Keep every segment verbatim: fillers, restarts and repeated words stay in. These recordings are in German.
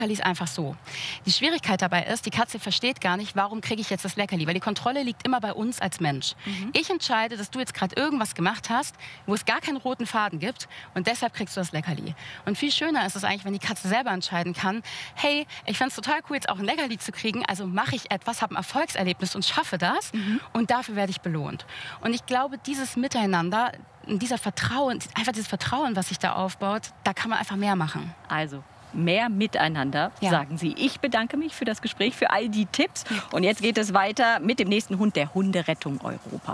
Leckerlis einfach so. Die Schwierigkeit dabei ist, die Katze versteht gar nicht, warum kriege ich jetzt das Leckerli, weil die Kontrolle liegt immer bei uns als Mensch. Mhm. Ich entscheide, dass du jetzt gerade irgendwas gemacht hast, wo es gar keinen roten Faden gibt und deshalb kriegst du das Leckerli. Und viel schöner ist es eigentlich, wenn die Katze selber entscheiden kann, hey, ich fände es total cool, jetzt auch ein Leckerli zu kriegen, also mache ich etwas, habe ein Erfolgserlebnis und schaffe das mhm. und dafür werde ich belohnt. Und ich glaube, dieses Miteinander, dieser Vertrauen, einfach dieses Vertrauen, was sich da aufbaut, da kann man einfach mehr machen. Also mehr miteinander, ja. sagen Sie. Ich bedanke mich für das Gespräch, für all die Tipps. Und jetzt geht es weiter mit dem nächsten Hund der Hunderettung Europa.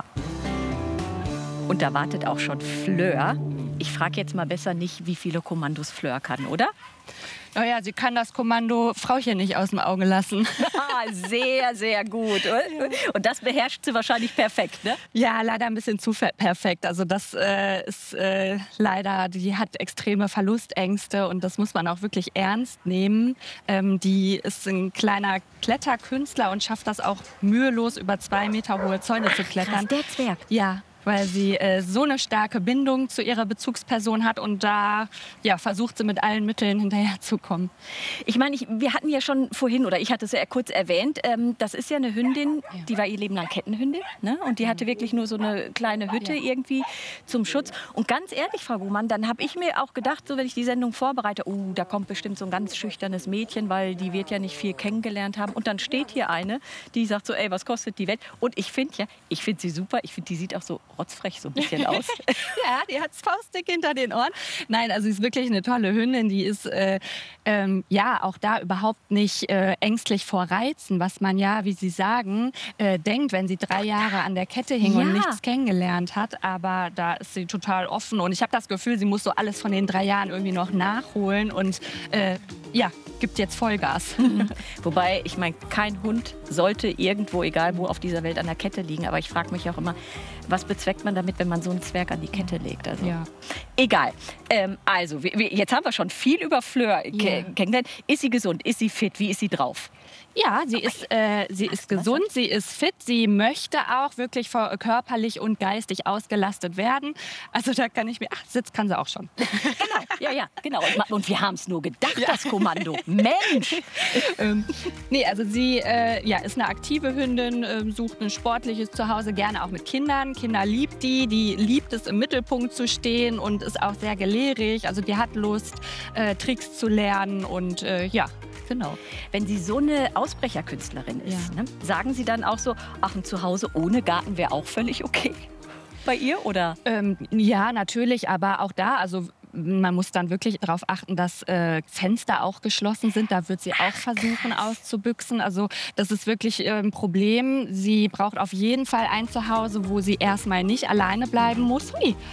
Und da wartet auch schon Fleur. Ich frage jetzt mal besser nicht, wie viele Kommandos Fleur kann, oder? Naja, sie kann das Kommando Frauchen nicht aus dem Auge lassen. Sehr, sehr gut. Und das beherrscht sie wahrscheinlich perfekt, ne? Ja, leider ein bisschen zu perfekt. Also das äh, ist äh, leider, die hat extreme Verlustängste und das muss man auch wirklich ernst nehmen. Ähm, die ist ein kleiner Kletterkünstler und schafft das auch mühelos, über zwei Meter hohe Zäune zu klettern. Krass, der Zwerg. Ja. Weil sie äh, so eine starke Bindung zu ihrer Bezugsperson hat und da ja, versucht sie mit allen Mitteln hinterherzukommen. Ich meine, ich, wir hatten ja schon vorhin, oder ich hatte es ja kurz erwähnt, ähm, das ist ja eine Hündin, die war ihr Leben lang Kettenhündin, ne? Und die hatte wirklich nur so eine kleine Hütte ja. irgendwie zum Schutz. Und ganz ehrlich, Frau Gohmann, dann habe ich mir auch gedacht, so wenn ich die Sendung vorbereite, oh, da kommt bestimmt so ein ganz schüchternes Mädchen, weil die wird ja nicht viel kennengelernt haben. Und dann steht hier eine, die sagt so, ey, was kostet die Welt? Und ich finde ja, ich finde sie super, ich finde, die sieht auch so rotzfrech so ein bisschen aus. Ja, die hat faustdick hinter den Ohren. Nein, also sie ist wirklich eine tolle Hündin. Die ist äh, ähm, ja auch da überhaupt nicht äh, ängstlich vor Reizen, was man ja, wie Sie sagen, äh, denkt, wenn sie drei Jahre an der Kette hing ja. und nichts kennengelernt hat. Aber da ist sie total offen und ich habe das Gefühl, sie muss so alles von den drei Jahren irgendwie noch nachholen und äh, ja, gibt jetzt Vollgas. Wobei, ich meine, kein Hund sollte irgendwo, egal wo auf dieser Welt, an der Kette liegen. Aber ich frage mich auch immer, was bezweckt man damit, wenn man so einen Zwerg an die Kette legt? Also, ja. Egal. Ähm, also, wir, wir, jetzt haben wir schon viel über Fleur ja. kennengelernt. Ist sie gesund? Ist sie fit? Wie ist sie drauf? Ja, sie ist, äh, sie ist gesund, sie ist fit, sie möchte auch wirklich körperlich und geistig ausgelastet werden. Also da kann ich mir, ach, Sitz kann sie auch schon. Genau, ja, ja, genau. Und, und wir haben es nur gedacht, ja. das Kommando. Mensch! ähm, nee, also sie äh, ja, ist eine aktive Hündin, äh, sucht ein sportliches Zuhause, gerne auch mit Kindern. Kinder liebt die, die liebt es, im Mittelpunkt zu stehen und ist auch sehr gelehrig. Also die hat Lust, äh, Tricks zu lernen und äh, ja, genau. Wenn sie so eine Ausbrecherkünstlerin ist, ja. ne, sagen Sie dann auch so, ach, ein Zuhause ohne Garten wäre auch völlig okay bei ihr, oder? Ähm, ja, natürlich, aber auch da, also man muss dann wirklich darauf achten, dass äh, Fenster auch geschlossen sind. Da wird sie auch versuchen auszubüchsen. Also das ist wirklich äh, ein Problem. Sie braucht auf jeden Fall ein Zuhause, wo sie erstmal nicht alleine bleiben muss.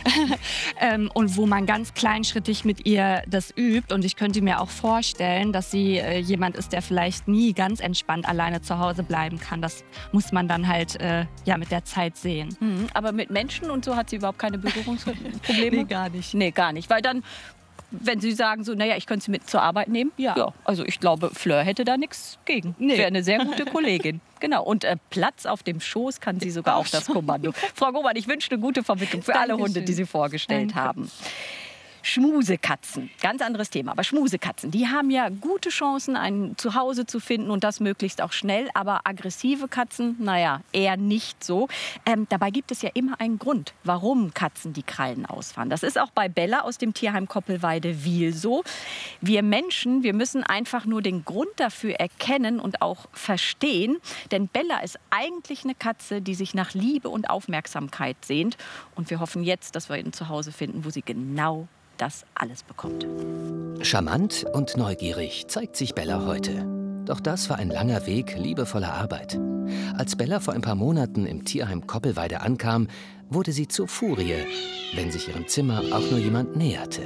ähm, und wo man ganz kleinschrittig mit ihr das übt. Und ich könnte mir auch vorstellen, dass sie äh, jemand ist, der vielleicht nie ganz entspannt alleine zu Hause bleiben kann. Das muss man dann halt äh, ja, mit der Zeit sehen. Mhm, aber mit Menschen und so hat sie überhaupt keine Berührungsprobleme? Nee, gar nicht. Nee, gar nicht. Weil dann, wenn Sie sagen, so, naja, ich könnte sie mit zur Arbeit nehmen, ja. ja also ich glaube, Fleur hätte da nichts gegen. Nee. Wäre eine sehr gute Kollegin. Genau. Und äh, Platz auf dem Schoß kann sie sogar auch das Kommando. Frau Gohmann, ich wünsche eine gute Vermittlung für alle Hunde, die Sie vorgestellt Danke. haben. Schmusekatzen, ganz anderes Thema, aber Schmusekatzen, die haben ja gute Chancen, ein Zuhause zu finden und das möglichst auch schnell, aber aggressive Katzen, naja, eher nicht so. Ähm, dabei gibt es ja immer einen Grund, warum Katzen die Krallen ausfahren. Das ist auch bei Bella aus dem Tierheim Koppelweide-Wil so. Wir Menschen, wir müssen einfach nur den Grund dafür erkennen und auch verstehen, denn Bella ist eigentlich eine Katze, die sich nach Liebe und Aufmerksamkeit sehnt und wir hoffen jetzt, dass wir ein Zuhause finden, wo sie genau das alles bekommt. Charmant und neugierig zeigt sich Bella heute. Doch das war ein langer Weg liebevoller Arbeit. Als Bella vor ein paar Monaten im Tierheim Koppelweide ankam, wurde sie zur Furie, wenn sich ihrem Zimmer auch nur jemand näherte.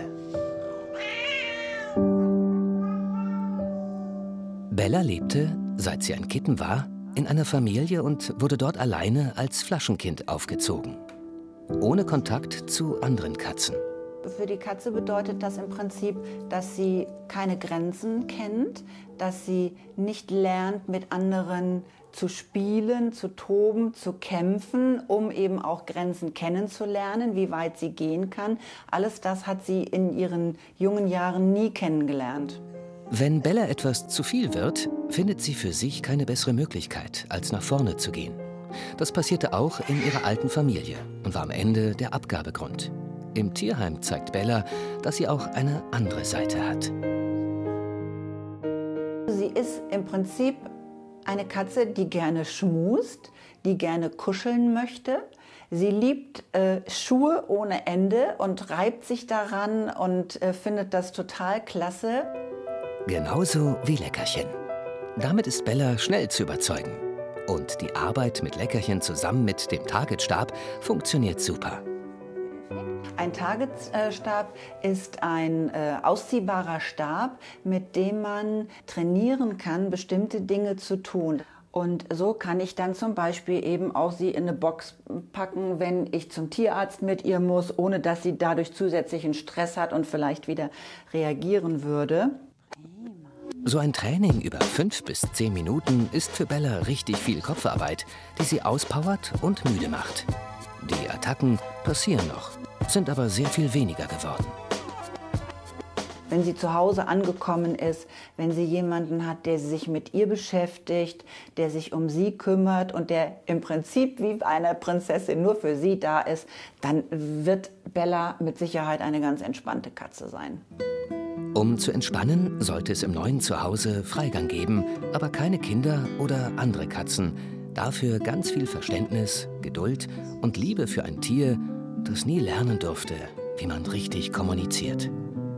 Bella lebte, seit sie ein Kitten war, in einer Familie und wurde dort alleine als Flaschenkind aufgezogen. Ohne Kontakt zu anderen Katzen. Für die Katze bedeutet das im Prinzip, dass sie keine Grenzen kennt, dass sie nicht lernt, mit anderen zu spielen, zu toben, zu kämpfen, um eben auch Grenzen kennenzulernen, wie weit sie gehen kann. Alles das hat sie in ihren jungen Jahren nie kennengelernt. Wenn Bella etwas zu viel wird, findet sie für sich keine bessere Möglichkeit, als nach vorne zu gehen. Das passierte auch in ihrer alten Familie und war am Ende der Abgabegrund. Im Tierheim zeigt Bella, dass sie auch eine andere Seite hat. Sie ist im Prinzip eine Katze, die gerne schmust, die gerne kuscheln möchte. Sie liebt äh, Schuhe ohne Ende und reibt sich daran und äh, findet das total klasse. Genauso wie Leckerchen. Damit ist Bella schnell zu überzeugen. Und die Arbeit mit Leckerchen zusammen mit dem Targetstab funktioniert super. Ein Targetstab ist ein äh, ausziehbarer Stab, mit dem man trainieren kann, bestimmte Dinge zu tun. Und so kann ich dann zum Beispiel eben auch sie in eine Box packen, wenn ich zum Tierarzt mit ihr muss, ohne dass sie dadurch zusätzlichen Stress hat und vielleicht wieder reagieren würde. So ein Training über fünf bis zehn Minuten ist für Bella richtig viel Kopfarbeit, die sie auspowert und müde macht. Die Attacken passieren noch, sind aber sehr viel weniger geworden. Wenn sie zu Hause angekommen ist, wenn sie jemanden hat, der sich mit ihr beschäftigt, der sich um sie kümmert und der im Prinzip wie eine Prinzessin nur für sie da ist, dann wird Bella mit Sicherheit eine ganz entspannte Katze sein. Um zu entspannen, sollte es im neuen Zuhause Freigang geben, aber keine Kinder oder andere Katzen. Dafür ganz viel Verständnis, Geduld und Liebe für ein Tier, das nie lernen durfte, wie man richtig kommuniziert.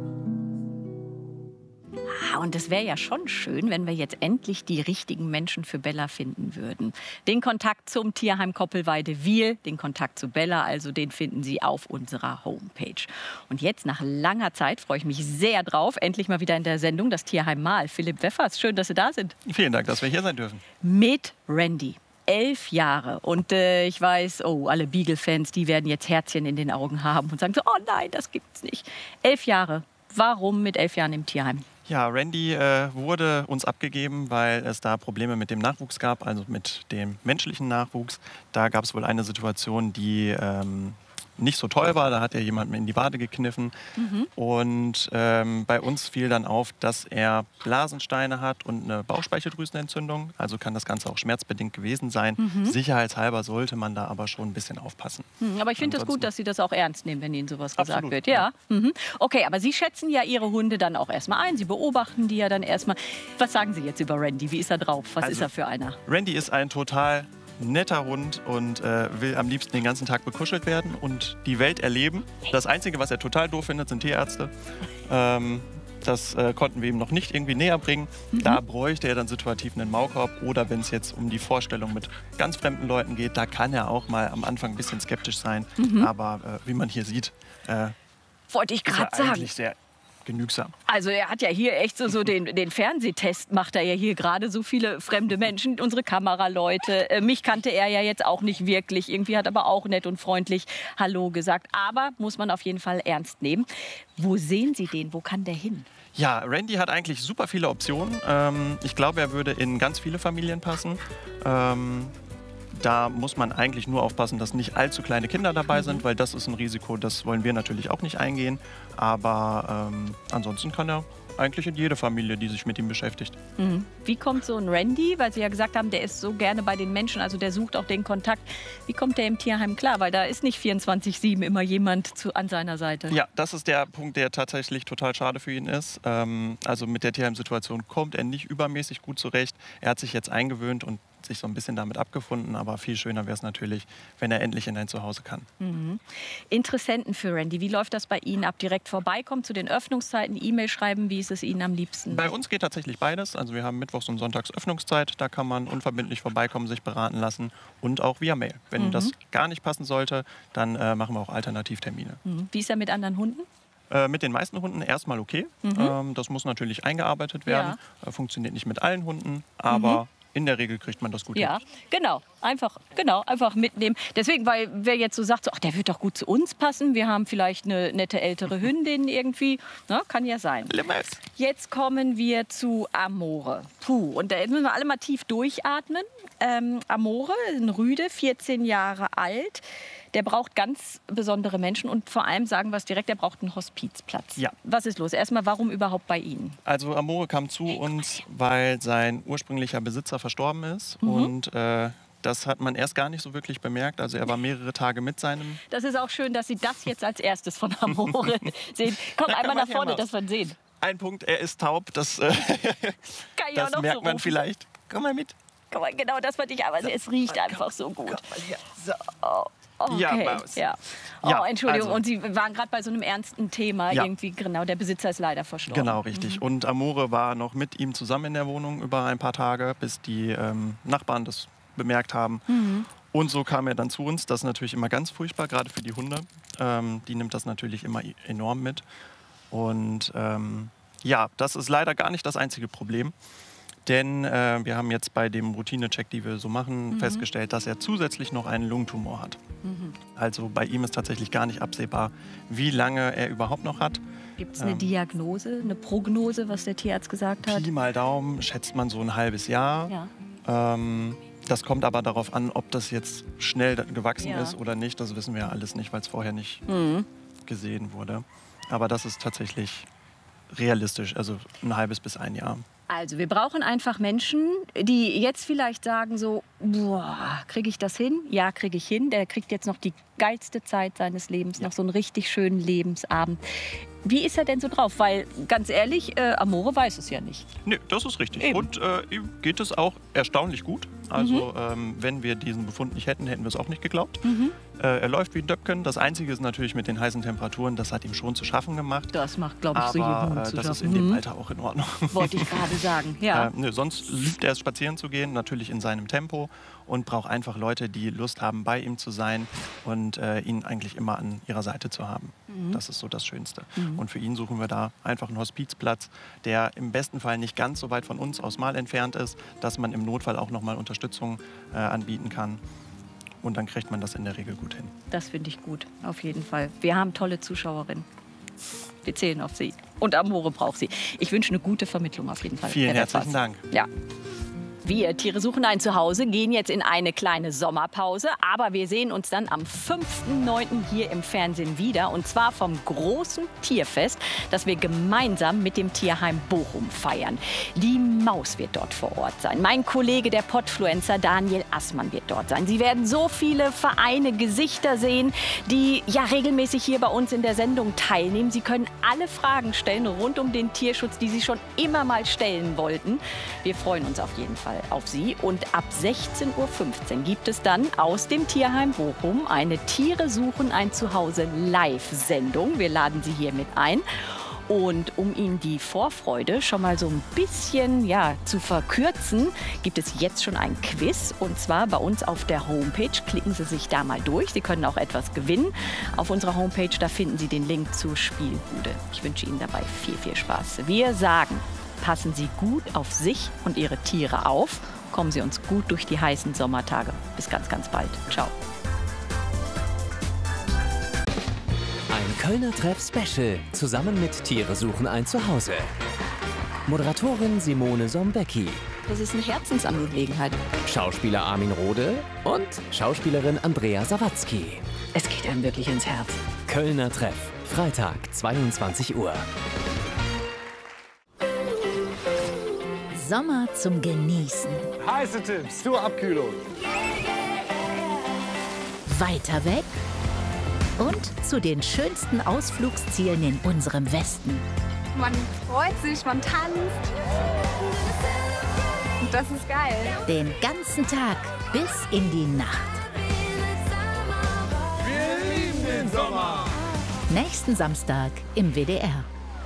Und es wäre ja schon schön, wenn wir jetzt endlich die richtigen Menschen für Bella finden würden. Den Kontakt zum Tierheim Koppelweide-Wil, den Kontakt zu Bella, also den finden Sie auf unserer Homepage. Und jetzt nach langer Zeit freue ich mich sehr drauf, endlich mal wieder in der Sendung das Tierheim Mal. Philipp Weffers, schön, dass Sie da sind. Vielen Dank, dass wir hier sein dürfen. Mit Randy. Elf Jahre. Und äh, ich weiß, oh, alle Beagle-Fans, die werden jetzt Herzchen in den Augen haben und sagen so, oh nein, das gibt's nicht. Elf Jahre. Warum mit elf Jahren im Tierheim? Ja, Randy äh, wurde uns abgegeben, weil es da Probleme mit dem Nachwuchs gab, also mit dem menschlichen Nachwuchs. Da gab es wohl eine Situation, die ähm, nicht so toll war. Da hat er jemanden in die Wade gekniffen. Mhm. Und ähm, bei uns fiel dann auf, dass er Blasensteine hat und eine Bauchspeicheldrüsenentzündung. Also kann das Ganze auch schmerzbedingt gewesen sein. Mhm. Sicherheitshalber sollte man da aber schon ein bisschen aufpassen. Mhm, aber ich finde es das gut, dass Sie das auch ernst nehmen, wenn Ihnen sowas gesagt Absolut, wird. Ja. Ja. Mhm. Okay, aber Sie schätzen ja Ihre Hunde dann auch erstmal ein. Sie beobachten die ja dann erstmal. Was sagen Sie jetzt über Randy? Wie ist er drauf? Was also, ist er für einer? Randy ist ein total netter Hund und äh, will am liebsten den ganzen Tag bekuschelt werden und die Welt erleben. Das Einzige, was er total doof findet, sind Tierärzte. Ähm, das äh, konnten wir ihm noch nicht irgendwie näher bringen. Mhm. Da bräuchte er dann situativ einen Maulkorb. Oder wenn es jetzt um die Vorstellung mit ganz fremden Leuten geht, da kann er auch mal am Anfang ein bisschen skeptisch sein. Mhm. Aber äh, wie man hier sieht, äh, wollte ich gerade sagen. Eigentlich sehr genügsam. Also er hat ja hier echt so, so den, den Fernsehtest, macht er ja hier gerade, so viele fremde Menschen, unsere Kameraleute. Äh, mich kannte er ja jetzt auch nicht wirklich, irgendwie hat aber auch nett und freundlich Hallo gesagt. Aber muss man auf jeden Fall ernst nehmen. Wo sehen Sie den? Wo kann der hin? Ja, Randy hat eigentlich super viele Optionen. Ähm, ich glaube, er würde in ganz viele Familien passen. Ähm, Da muss man eigentlich nur aufpassen, dass nicht allzu kleine Kinder dabei sind, weil das ist ein Risiko, das wollen wir natürlich auch nicht eingehen. Aber ähm, ansonsten kann er eigentlich in jede Familie, die sich mit ihm beschäftigt. Mhm. Wie kommt so ein Randy, weil Sie ja gesagt haben, der ist so gerne bei den Menschen, also der sucht auch den Kontakt. Wie kommt der im Tierheim klar? Weil da ist nicht vierundzwanzig sieben immer jemand zu, an seiner Seite. Ja, das ist der Punkt, der tatsächlich total schade für ihn ist. Ähm, also mit der Tierheimsituation kommt er nicht übermäßig gut zurecht. Er hat sich jetzt eingewöhnt und sich so ein bisschen damit abgefunden, aber viel schöner wäre es natürlich, wenn er endlich in ein Zuhause kann. Mhm. Interessenten für Randy, wie läuft das bei Ihnen ab? Direkt vorbeikommen zu den Öffnungszeiten, E-Mail schreiben, wie ist es Ihnen am liebsten? Bei uns geht tatsächlich beides. Also wir haben mittwochs und sonntags Öffnungszeit, da kann man unverbindlich vorbeikommen, sich beraten lassen und auch via Mail. Wenn mhm. das gar nicht passen sollte, dann äh, machen wir auch Alternativtermine. Mhm. Wie ist er mit anderen Hunden? Äh, mit den meisten Hunden erstmal okay. Mhm. Ähm, das muss natürlich eingearbeitet werden. Ja. Äh, funktioniert nicht mit allen Hunden, aber mhm. in der Regel kriegt man das gut ja, hin. Genau, einfach, genau, einfach mitnehmen. Deswegen, weil wer jetzt so sagt, so, ach, der wird doch gut zu uns passen, wir haben vielleicht eine nette ältere Hündin irgendwie, na, kann ja sein. Limmels. Jetzt kommen wir zu Amore. Puh, und da müssen wir alle mal tief durchatmen. Ähm, Amore, ein Rüde, vierzehn Jahre alt. der braucht ganz besondere Menschen und vor allem, sagen wir es direkt, der braucht einen Hospizplatz. Ja. Was ist los? Erstmal, warum überhaupt bei Ihnen? Also Amore kam zu uns, weil sein ursprünglicher Besitzer verstorben ist. Mhm. Und äh, das hat man erst gar nicht so wirklich bemerkt. Also er war mehrere Tage mit seinem... Das ist auch schön, dass Sie das jetzt als erstes von Amore sehen. Komm Da einmal nach vorne, raus. dass wir ihn sehen. Ein Punkt, er ist taub. Das, äh, das noch merkt so man rufen. vielleicht. Komm mal mit. Guck mal, genau das wollte ich, aber es riecht einfach so gut. So. Oh, okay. Ja, Maus. Ja. Oh, Ja, Entschuldigung, also- und Sie waren gerade bei so einem ernsten Thema. Ja. Irgendwie, genau, der Besitzer ist leider verstorben. Genau, richtig. Und Amore war noch mit ihm zusammen in der Wohnung über ein paar Tage, bis die ähm, Nachbarn das bemerkt haben. Mhm. Und so kam er dann zu uns. Das ist natürlich immer ganz furchtbar, gerade für die Hunde. Ähm, die nimmt das natürlich immer i- enorm mit. Und ähm, ja, das ist leider gar nicht das einzige Problem. Denn äh, wir haben jetzt bei dem Routinecheck, die wir so machen, Mhm. festgestellt, dass er zusätzlich noch einen Lungentumor hat. Mhm. Also bei ihm ist tatsächlich gar nicht absehbar, wie lange er überhaupt noch hat. Gibt es eine Ähm. Diagnose, eine Prognose, was der Tierarzt gesagt hat? Pi mal Daumen schätzt man so ein halbes Jahr. Ja. Ähm, das kommt aber darauf an, ob das jetzt schnell gewachsen Ja. ist oder nicht. Das wissen wir ja alles nicht, weil es vorher nicht Mhm. gesehen wurde. Aber das ist tatsächlich realistisch, also ein halbes bis ein Jahr. Also wir brauchen einfach Menschen, die jetzt vielleicht sagen so, boah, kriege ich das hin? Ja, kriege ich hin. Der kriegt jetzt noch die geilste Zeit seines Lebens, Ja. noch so einen richtig schönen Lebensabend. Wie ist er denn so drauf? Weil, ganz ehrlich, äh, Amore weiß es ja nicht. Nee, das ist richtig. Eben. Und äh, ihm geht es auch erstaunlich gut. Also ähm, wenn wir diesen Befund nicht hätten, hätten wir es auch nicht geglaubt. Mhm. Äh, er läuft wie ein Döpken. Das Einzige ist natürlich mit den heißen Temperaturen, das hat ihm schon zu schaffen gemacht. Das macht, glaube ich, so jedem Aber Hund äh, zu das ist schaffen. in dem Mhm. Alter auch in Ordnung. Wollte ich gerade sagen, ja. Äh, nö, sonst liebt er es, spazieren zu gehen, natürlich in seinem Tempo und braucht einfach Leute, die Lust haben, bei ihm zu sein und äh, ihn eigentlich immer an ihrer Seite zu haben. Mhm. Das ist so das Schönste. Und für ihn suchen wir da einfach einen Hospizplatz, der im besten Fall nicht ganz so weit von uns aus Mal entfernt ist, dass man im Notfall auch noch mal Unterstützung äh, anbieten kann. Und dann kriegt man das in der Regel gut hin. Das finde ich gut, auf jeden Fall. Wir haben tolle Zuschauerinnen. Wir zählen auf Sie. Und Amore braucht Sie. Ich wünsche eine gute Vermittlung auf jeden Fall. Vielen Herr herzlichen Redpass. Dank. Ja. Wir, Tiere suchen ein Zuhause, gehen jetzt in eine kleine Sommerpause. Aber wir sehen uns dann am fünften neunten hier im Fernsehen wieder. Und zwar vom großen Tierfest, das wir gemeinsam mit dem Tierheim Bochum feiern. Die Maus wird dort vor Ort sein. Mein Kollege, der Podfluencer Daniel Assmann, wird dort sein. Sie werden so viele Vereine, Gesichter sehen, die ja regelmäßig hier bei uns in der Sendung teilnehmen. Sie können alle Fragen stellen rund um den Tierschutz, die Sie schon immer mal stellen wollten. Wir freuen uns auf jeden Fall auf Sie. Und ab sechzehn Uhr fünfzehn gibt es dann aus dem Tierheim Bochum eine Tiere suchen ein Zuhause Live-Sendung. Wir laden Sie hier mit ein. Und um Ihnen die Vorfreude schon mal so ein bisschen ja, zu verkürzen, gibt es jetzt schon ein Quiz. Und zwar bei uns auf der Homepage. Klicken Sie sich da mal durch. Sie können auch etwas gewinnen. Auf unserer Homepage, da finden Sie den Link zur Spielbude. Ich wünsche Ihnen dabei viel, viel Spaß. Wir sagen, passen Sie gut auf sich und Ihre Tiere auf. Kommen Sie uns gut durch die heißen Sommertage. Bis ganz, ganz bald. Ciao. Ein Kölner Treff-Special zusammen mit Tiere suchen ein Zuhause. Moderatorin Simone Sombecki, Das ist eine Herzensangelegenheit. Schauspieler Armin Rohde und Schauspielerin Andrea Sawatzki. Es geht einem wirklich ins Herz. Kölner Treff, Freitag, zweiundzwanzig Uhr. Sommer zum Genießen. Heiße Tipps zur Abkühlung. Weiter weg und zu den schönsten Ausflugszielen in unserem Westen. Man freut sich, man tanzt. Und das ist geil. Den ganzen Tag bis in die Nacht. Wir lieben den Sommer. Nächsten Samstag im W D R.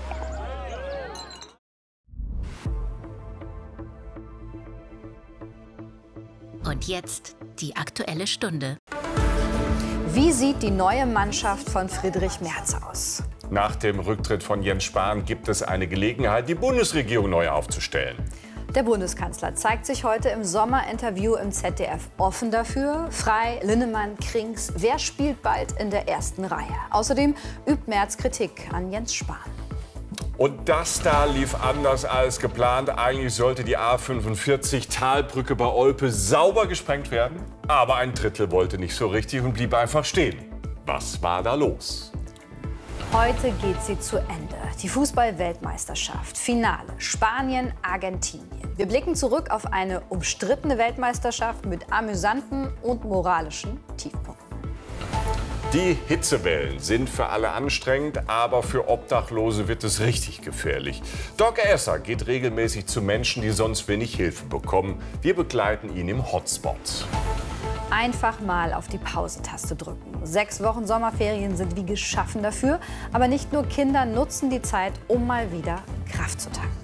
Und jetzt die Aktuelle Stunde. Wie sieht die neue Mannschaft von Friedrich Merz aus? Nach dem Rücktritt von Jens Spahn gibt es eine Gelegenheit, die Bundesregierung neu aufzustellen. Der Bundeskanzler zeigt sich heute im Sommerinterview im Z D F offen dafür. Frey, Linnemann, Krings, wer spielt bald in der ersten Reihe? Außerdem übt Merz Kritik an Jens Spahn. Und das da lief anders als geplant. Eigentlich sollte die A fünfundvierzig Talbrücke bei Olpe sauber gesprengt werden. Aber ein Drittel wollte nicht so richtig und blieb einfach stehen. Was war da los? Heute geht sie zu Ende. Die Fußball-Weltmeisterschaft. Finale. Spanien, Argentinien. Wir blicken zurück auf eine umstrittene Weltmeisterschaft mit amüsanten und moralischen Tiefpunkten. Die Hitzewellen sind für alle anstrengend, aber für Obdachlose wird es richtig gefährlich. Doc Esser geht regelmäßig zu Menschen, die sonst wenig Hilfe bekommen. Wir begleiten ihn im Hotspot. Einfach mal auf die Pause-Taste drücken. Sechs Wochen Sommerferien sind wie geschaffen dafür. Aber nicht nur Kinder nutzen die Zeit, um mal wieder Kraft zu tanken.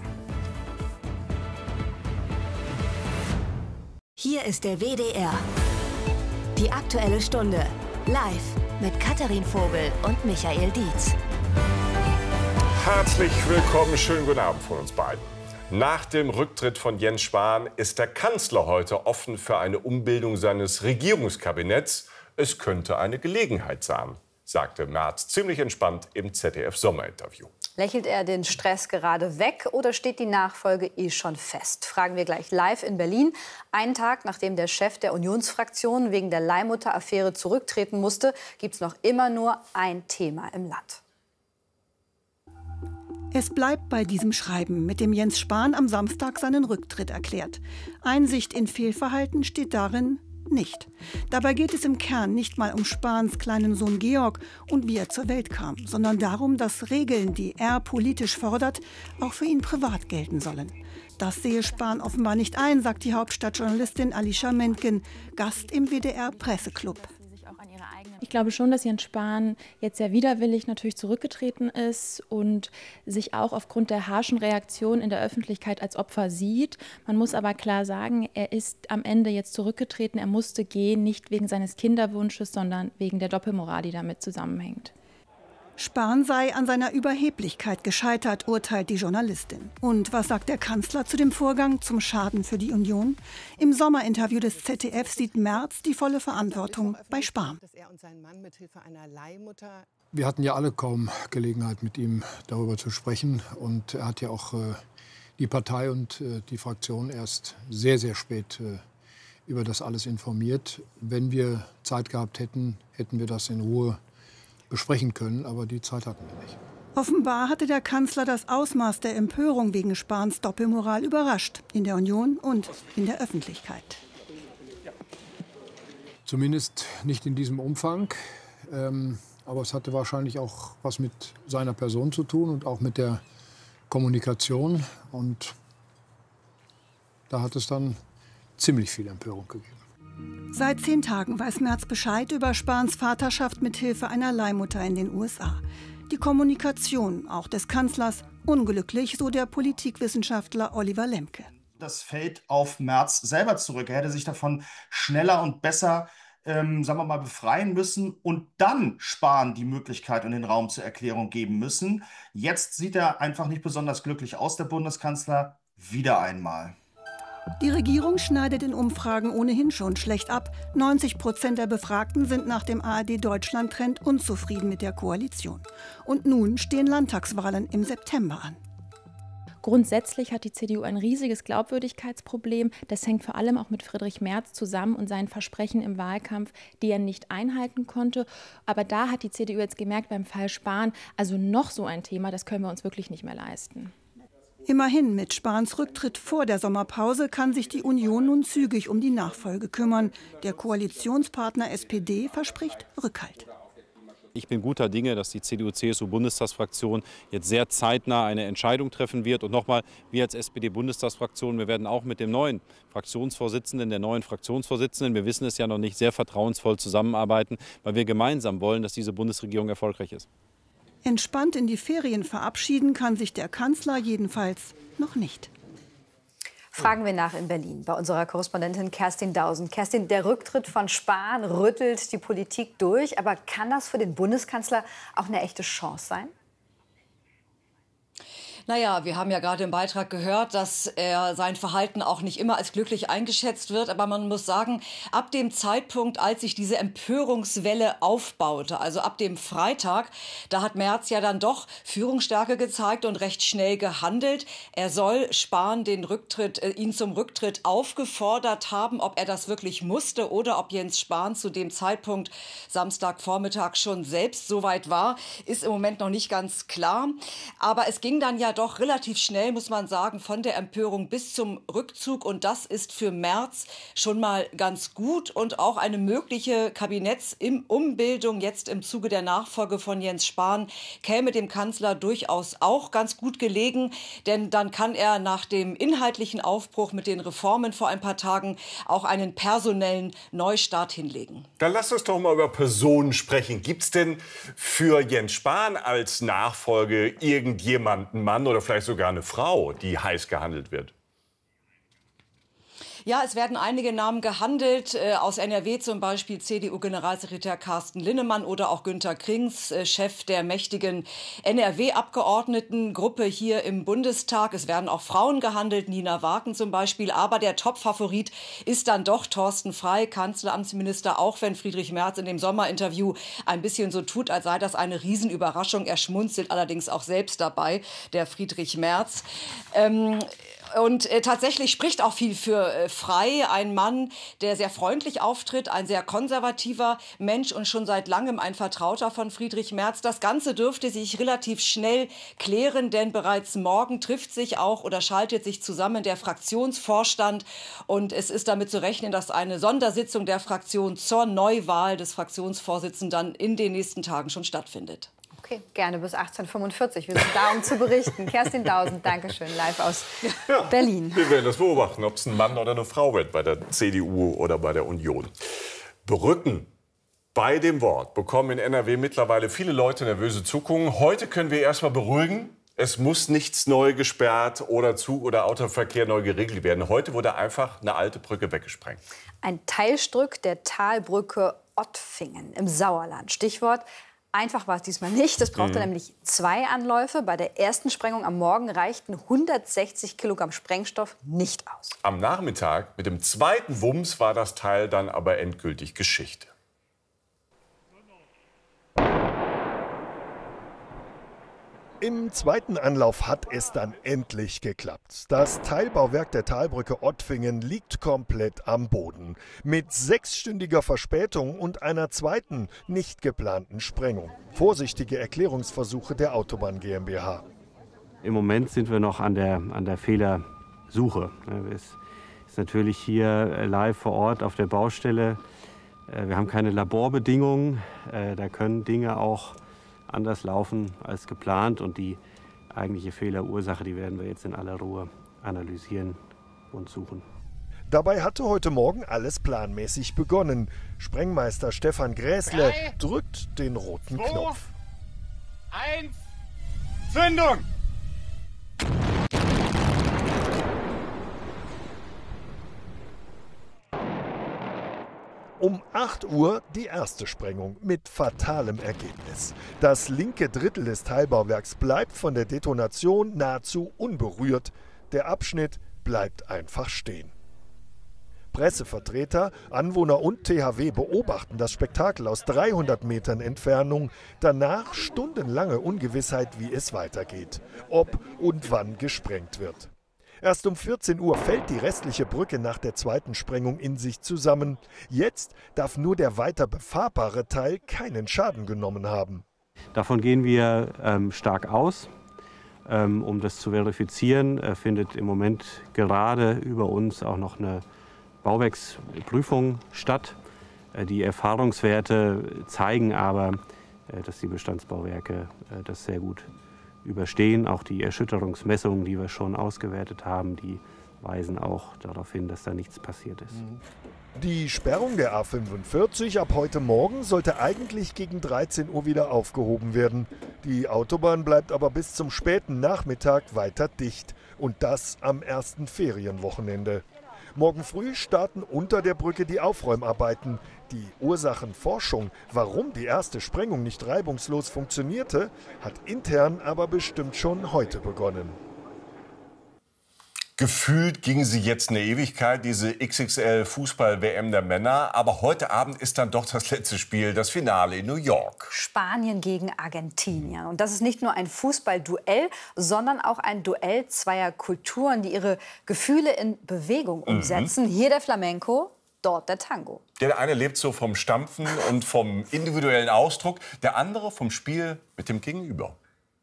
Hier ist der W D R. Die Aktuelle Stunde. Live mit Katharin Vogel und Michael Dietz. Herzlich willkommen, schönen guten Abend von uns beiden. Nach dem Rücktritt von Jens Spahn ist der Kanzler heute offen für eine Umbildung seines Regierungskabinetts. Es könnte eine Gelegenheit sein, sagte Merz ziemlich entspannt im Z D F-Sommerinterview. Lächelt er den Stress gerade weg oder steht die Nachfolge eh schon fest? Fragen wir gleich live in Berlin. Einen Tag nachdem der Chef der Unionsfraktion wegen der Leihmutter-Affäre zurücktreten musste, gibt es noch immer nur ein Thema im Land. Es bleibt bei diesem Schreiben, mit dem Jens Spahn am Samstag seinen Rücktritt erklärt. Einsicht in Fehlverhalten steht darin nicht. Dabei geht es im Kern nicht mal um Spahns kleinen Sohn Georg und wie er zur Welt kam, sondern darum, dass Regeln, die er politisch fordert, auch für ihn privat gelten sollen. Das sehe Spahn offenbar nicht ein, sagt die Hauptstadtjournalistin Alicia Mentgen, Gast im W D R-Presseclub. Ich glaube schon, dass Jens Spahn jetzt sehr widerwillig natürlich zurückgetreten ist und sich auch aufgrund der harschen Reaktion in der Öffentlichkeit als Opfer sieht. Man muss aber klar sagen, er ist am Ende jetzt zurückgetreten. Er musste gehen, nicht wegen seines Kinderwunsches, sondern wegen der Doppelmoral, die damit zusammenhängt. Spahn sei an seiner Überheblichkeit gescheitert, urteilt die Journalistin. Und was sagt der Kanzler zu dem Vorgang zum Schaden für die Union? Im Sommerinterview des Z D F sieht Merz die volle Verantwortung bei Spahn. Wir hatten ja alle kaum Gelegenheit, mit ihm darüber zu sprechen. Und er hat ja auch äh, die Partei und äh, die Fraktion erst sehr, sehr spät äh, über das alles informiert. Wenn wir Zeit gehabt hätten, hätten wir das in Ruhe besprechen können, aber die Zeit hatten wir nicht. Offenbar hatte der Kanzler das Ausmaß der Empörung wegen Spahns Doppelmoral überrascht, in der Union und in der Öffentlichkeit. Zumindest nicht in diesem Umfang, ähm, aber es hatte wahrscheinlich auch was mit seiner Person zu tun und auch mit der Kommunikation. Und da hat es dann ziemlich viel Empörung gegeben. Seit zehn Tagen weiß Merz Bescheid über Spahns Vaterschaft mit Hilfe einer Leihmutter in den U S A. Die Kommunikation, auch des Kanzlers, unglücklich, so der Politikwissenschaftler Oliver Lemke. Das fällt auf Merz selber zurück. Er hätte sich davon schneller und besser, ähm, sagen wir mal, befreien müssen und dann Spahn die Möglichkeit und den Raum zur Erklärung geben müssen. Jetzt sieht er einfach nicht besonders glücklich aus, der Bundeskanzler, wieder einmal. Die Regierung schneidet in Umfragen ohnehin schon schlecht ab. neunzig Prozent der Befragten sind nach dem A R D-Deutschland-Trend unzufrieden mit der Koalition. Und nun stehen Landtagswahlen im September an. Grundsätzlich hat die C D U ein riesiges Glaubwürdigkeitsproblem. Das hängt vor allem auch mit Friedrich Merz zusammen und seinen Versprechen im Wahlkampf, die er nicht einhalten konnte. Aber da hat die C D U jetzt gemerkt, beim Fall Spahn, also noch so ein Thema, das können wir uns wirklich nicht mehr leisten. Immerhin, mit Spahns Rücktritt vor der Sommerpause kann sich die Union nun zügig um die Nachfolge kümmern. Der Koalitionspartner S P D verspricht Rückhalt. Ich bin guter Dinge, dass die C D U-C S U-Bundestagsfraktion jetzt sehr zeitnah eine Entscheidung treffen wird. Und nochmal, wir als S P D-Bundestagsfraktion, wir werden auch mit dem neuen Fraktionsvorsitzenden, der neuen Fraktionsvorsitzenden, wir wissen es ja noch nicht, sehr vertrauensvoll zusammenarbeiten, weil wir gemeinsam wollen, dass diese Bundesregierung erfolgreich ist. Entspannt in die Ferien verabschieden kann sich der Kanzler jedenfalls noch nicht. Fragen wir nach in Berlin bei unserer Korrespondentin Kerstin Dausen. Kerstin, der Rücktritt von Spahn rüttelt die Politik durch. Aber kann das für den Bundeskanzler auch eine echte Chance sein? Naja, wir haben ja gerade im Beitrag gehört, dass er sein Verhalten auch nicht immer als glücklich eingeschätzt wird. Aber man muss sagen, ab dem Zeitpunkt, als sich diese Empörungswelle aufbaute, also ab dem Freitag, da hat Merz ja dann doch Führungsstärke gezeigt und recht schnell gehandelt. Er soll Spahn den Rücktritt, äh, ihn zum Rücktritt aufgefordert haben. Ob er das wirklich musste oder ob Jens Spahn zu dem Zeitpunkt Samstagvormittag schon selbst so weit war, ist im Moment noch nicht ganz klar. Aber es ging dann ja doch relativ schnell, muss man sagen, von der Empörung bis zum Rückzug. Und das ist für Merz schon mal ganz gut und auch eine mögliche Kabinettsumbildung jetzt im Zuge der Nachfolge von Jens Spahn käme dem Kanzler durchaus auch ganz gut gelegen. Denn dann kann er nach dem inhaltlichen Aufbruch mit den Reformen vor ein paar Tagen auch einen personellen Neustart hinlegen. Dann lass uns doch mal über Personen sprechen. Gibt es denn für Jens Spahn als Nachfolge irgendjemanden, Mann oder vielleicht sogar eine Frau, die heiß gehandelt wird? Ja, es werden einige Namen gehandelt, äh, aus N R W zum Beispiel C D U-Generalsekretär Carsten Linnemann oder auch Günter Krings, äh, Chef der mächtigen N R W-Abgeordnetengruppe hier im Bundestag. Es werden auch Frauen gehandelt, Nina Waken zum Beispiel. Aber der Top-Favorit ist dann doch Thorsten Frey, Kanzleramtsminister, auch wenn Friedrich Merz in dem Sommerinterview ein bisschen so tut, als sei das eine Riesenüberraschung. Er schmunzelt allerdings auch selbst dabei, der Friedrich Merz. Ähm, Und äh, tatsächlich spricht auch viel für äh, Frey, ein Mann, der sehr freundlich auftritt, ein sehr konservativer Mensch und schon seit langem ein Vertrauter von Friedrich Merz. Das Ganze dürfte sich relativ schnell klären, denn bereits morgen trifft sich auch oder schaltet sich zusammen der Fraktionsvorstand. Und es ist damit zu rechnen, dass eine Sondersitzung der Fraktion zur Neuwahl des Fraktionsvorsitzenden dann in den nächsten Tagen schon stattfindet. Okay, gerne bis achtzehn Uhr fünfundvierzig. Wir sind da, um zu berichten. Kerstin Dausend, danke schön, live aus ja, Berlin. Wir werden das beobachten, ob es ein Mann oder eine Frau wird bei der C D U oder bei der Union. Berücken. Bei dem Wort bekommen in N R W mittlerweile viele Leute nervöse Zuckungen. Heute können wir erst mal beruhigen. Es muss nichts neu gesperrt oder Zug- oder Autoverkehr neu geregelt werden. Heute wurde einfach eine alte Brücke weggesprengt. Ein Teilstück der Talbrücke Ottfingen im Sauerland. Stichwort: einfach war es diesmal nicht. Es brauchte mhm. nämlich zwei Anläufe. Bei der ersten Sprengung am Morgen reichten hundertsechzig Kilogramm Sprengstoff nicht aus. Am Nachmittag mit dem zweiten Wumms war das Teil dann aber endgültig Geschichte. Im zweiten Anlauf hat es dann endlich geklappt. Das Teilbauwerk der Talbrücke Ottfingen liegt komplett am Boden. Mit sechsstündiger Verspätung und einer zweiten, nicht geplanten Sprengung. Vorsichtige Erklärungsversuche der Autobahn GmbH. Im Moment sind wir noch an der, an der Fehlersuche. Es ist natürlich hier live vor Ort auf der Baustelle. Wir haben keine Laborbedingungen. Da können Dinge auch anders laufen als geplant. Und die eigentliche Fehlerursache, die werden wir jetzt in aller Ruhe analysieren und suchen. Dabei hatte heute Morgen alles planmäßig begonnen. Sprengmeister Stefan Gräßle Drei, drückt den roten zwei, Knopf. Eins, Zündung! Um acht Uhr die erste Sprengung mit fatalem Ergebnis. Das linke Drittel des Teilbauwerks bleibt von der Detonation nahezu unberührt. Der Abschnitt bleibt einfach stehen. Pressevertreter, Anwohner und T H W beobachten das Spektakel aus dreihundert Metern Entfernung. Danach stundenlange Ungewissheit, wie es weitergeht, ob und wann gesprengt wird. Erst um vierzehn Uhr fällt die restliche Brücke nach der zweiten Sprengung in sich zusammen. Jetzt darf nur der weiter befahrbare Teil keinen Schaden genommen haben. Davon gehen wir ähm, stark aus. Ähm, um das zu verifizieren, äh, findet im Moment gerade über uns auch noch eine Bauwerksprüfung statt. Äh, die Erfahrungswerte zeigen aber, äh, dass die Bestandsbauwerke äh, das sehr gut überstehen. Auch die Erschütterungsmessungen, die wir schon ausgewertet haben, die weisen auch darauf hin, dass da nichts passiert ist. Die Sperrung der A fünfundvierzig ab heute Morgen sollte eigentlich gegen dreizehn Uhr wieder aufgehoben werden. Die Autobahn bleibt aber bis zum späten Nachmittag weiter dicht. Und das am ersten Ferienwochenende. Morgen früh starten unter der Brücke die Aufräumarbeiten. Die Ursachenforschung, warum die erste Sprengung nicht reibungslos funktionierte, hat intern aber bestimmt schon heute begonnen. Gefühlt ging sie jetzt eine Ewigkeit, diese X X L-Fußball-W M der Männer. Aber heute Abend ist dann doch das letzte Spiel, das Finale in New York. Spanien gegen Argentinien. Und das ist nicht nur ein Fußballduell, sondern auch ein Duell zweier Kulturen, die ihre Gefühle in Bewegung umsetzen. Mhm. Hier der Flamenco, dort der Tango. Der eine lebt so vom Stampfen und vom individuellen Ausdruck, der andere vom Spiel mit dem Gegenüber.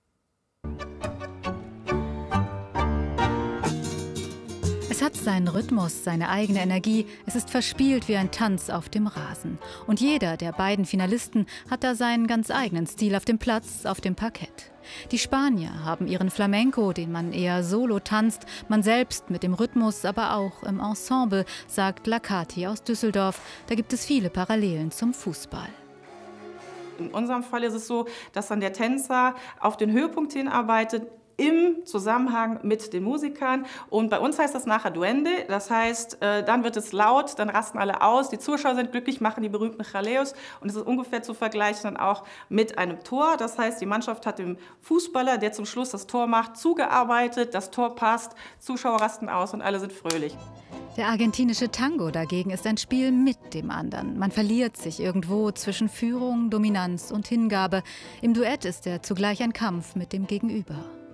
Es hat seinen Rhythmus, seine eigene Energie. Es ist verspielt wie ein Tanz auf dem Rasen. Und jeder der beiden Finalisten hat da seinen ganz eigenen Stil auf dem Platz, auf dem Parkett. Die Spanier haben ihren Flamenco, den man eher solo tanzt, man selbst mit dem Rhythmus, aber auch im Ensemble, sagt Lakati aus Düsseldorf. Da gibt es viele Parallelen zum Fußball. In unserem Fall ist es so, dass dann der Tänzer auf den Höhepunkt hinarbeitet, im Zusammenhang mit den Musikern. Und bei uns heißt das nachher Duende. Das heißt, äh, dann wird es laut, dann rasten alle aus. Die Zuschauer sind glücklich, machen die berühmten Jaleos. Und es ist ungefähr zu vergleichen dann auch mit einem Tor. Das heißt, die Mannschaft hat dem Fußballer, der zum Schluss das Tor macht, zugearbeitet. Das Tor passt, Zuschauer rasten aus und alle sind fröhlich. Der argentinische Tango dagegen ist ein Spiel mit dem anderen. Man verliert sich irgendwo zwischen Führung, Dominanz und Hingabe. Im Duett ist er zugleich ein Kampf mit dem Gegenüber.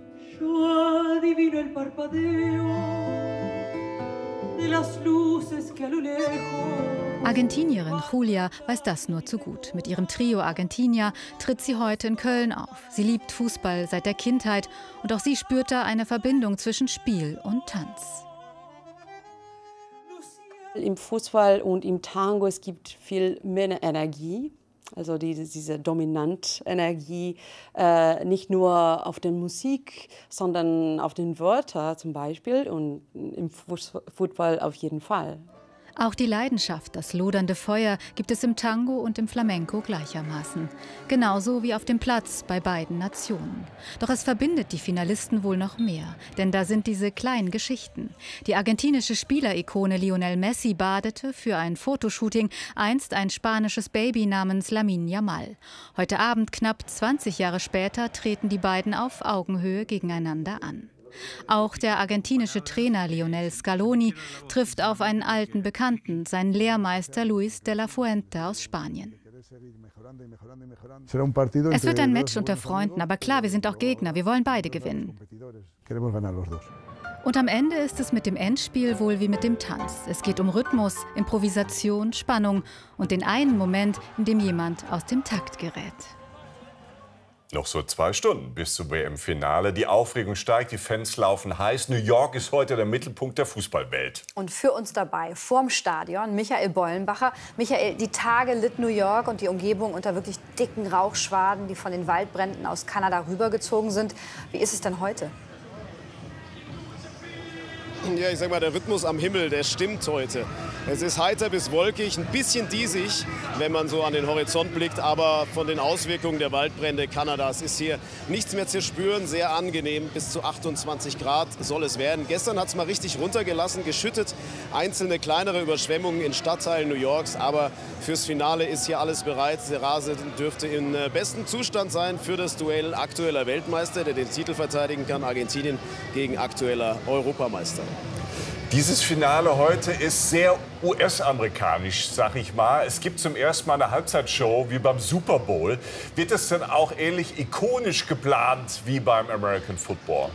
Argentinierin Julia weiß das nur zu gut. Mit ihrem Trio Argentina tritt sie heute in Köln auf. Sie liebt Fußball seit der Kindheit und auch sie spürt da eine Verbindung zwischen Spiel und Tanz. Im Fußball und im Tango es gibt viel mehr Energie. Also die, diese Dominantenergie, äh, nicht nur auf der Musik, sondern auf den Wörtern zum Beispiel und im Fußball auf jeden Fall. Auch die Leidenschaft, das lodernde Feuer gibt es im Tango und im Flamenco gleichermaßen. Genauso wie auf dem Platz bei beiden Nationen. Doch es verbindet die Finalisten wohl noch mehr, denn da sind diese kleinen Geschichten. Die argentinische Spielerikone Lionel Messi badete für ein Fotoshooting einst ein spanisches Baby namens Lamine Yamal. Heute Abend, knapp zwanzig Jahre später, treten die beiden auf Augenhöhe gegeneinander an. Auch der argentinische Trainer Lionel Scaloni trifft auf einen alten Bekannten, seinen Lehrmeister Luis de la Fuente aus Spanien. Es wird ein Match unter Freunden, aber klar, wir sind auch Gegner, wir wollen beide gewinnen. Und am Ende ist es mit dem Endspiel wohl wie mit dem Tanz. Es geht um Rhythmus, Improvisation, Spannung und den einen Moment, in dem jemand aus dem Takt gerät. Noch so zwei Stunden bis zum W M-Finale. Die Aufregung steigt, die Fans laufen heiß. New York ist heute der Mittelpunkt der Fußballwelt. Und für uns dabei, vorm Stadion, Michael Bollenbacher. Michael, die Tage litt New York und die Umgebung unter wirklich dicken Rauchschwaden, die von den Waldbränden aus Kanada rübergezogen sind. Wie ist es denn heute? Ja, ich sag mal, der Rhythmus am Himmel, der stimmt heute. Es ist heiter bis wolkig, ein bisschen diesig, wenn man so an den Horizont blickt. Aber von den Auswirkungen der Waldbrände Kanadas ist hier nichts mehr zu spüren. Sehr angenehm, bis zu achtundzwanzig Grad soll es werden. Gestern hat es mal richtig runtergelassen, geschüttet. Einzelne kleinere Überschwemmungen in Stadtteilen New Yorks. Aber fürs Finale ist hier alles bereit. Der Rasen dürfte in bestem Zustand sein für das Duell aktueller Weltmeister, der den Titel verteidigen kann. Argentinien gegen aktueller Europameister. Dieses Finale heute ist sehr U S-amerikanisch, sag ich mal. Es gibt zum ersten Mal eine Halbzeitshow wie beim Super Bowl. Wird es denn auch ähnlich ikonisch geplant wie beim American Football?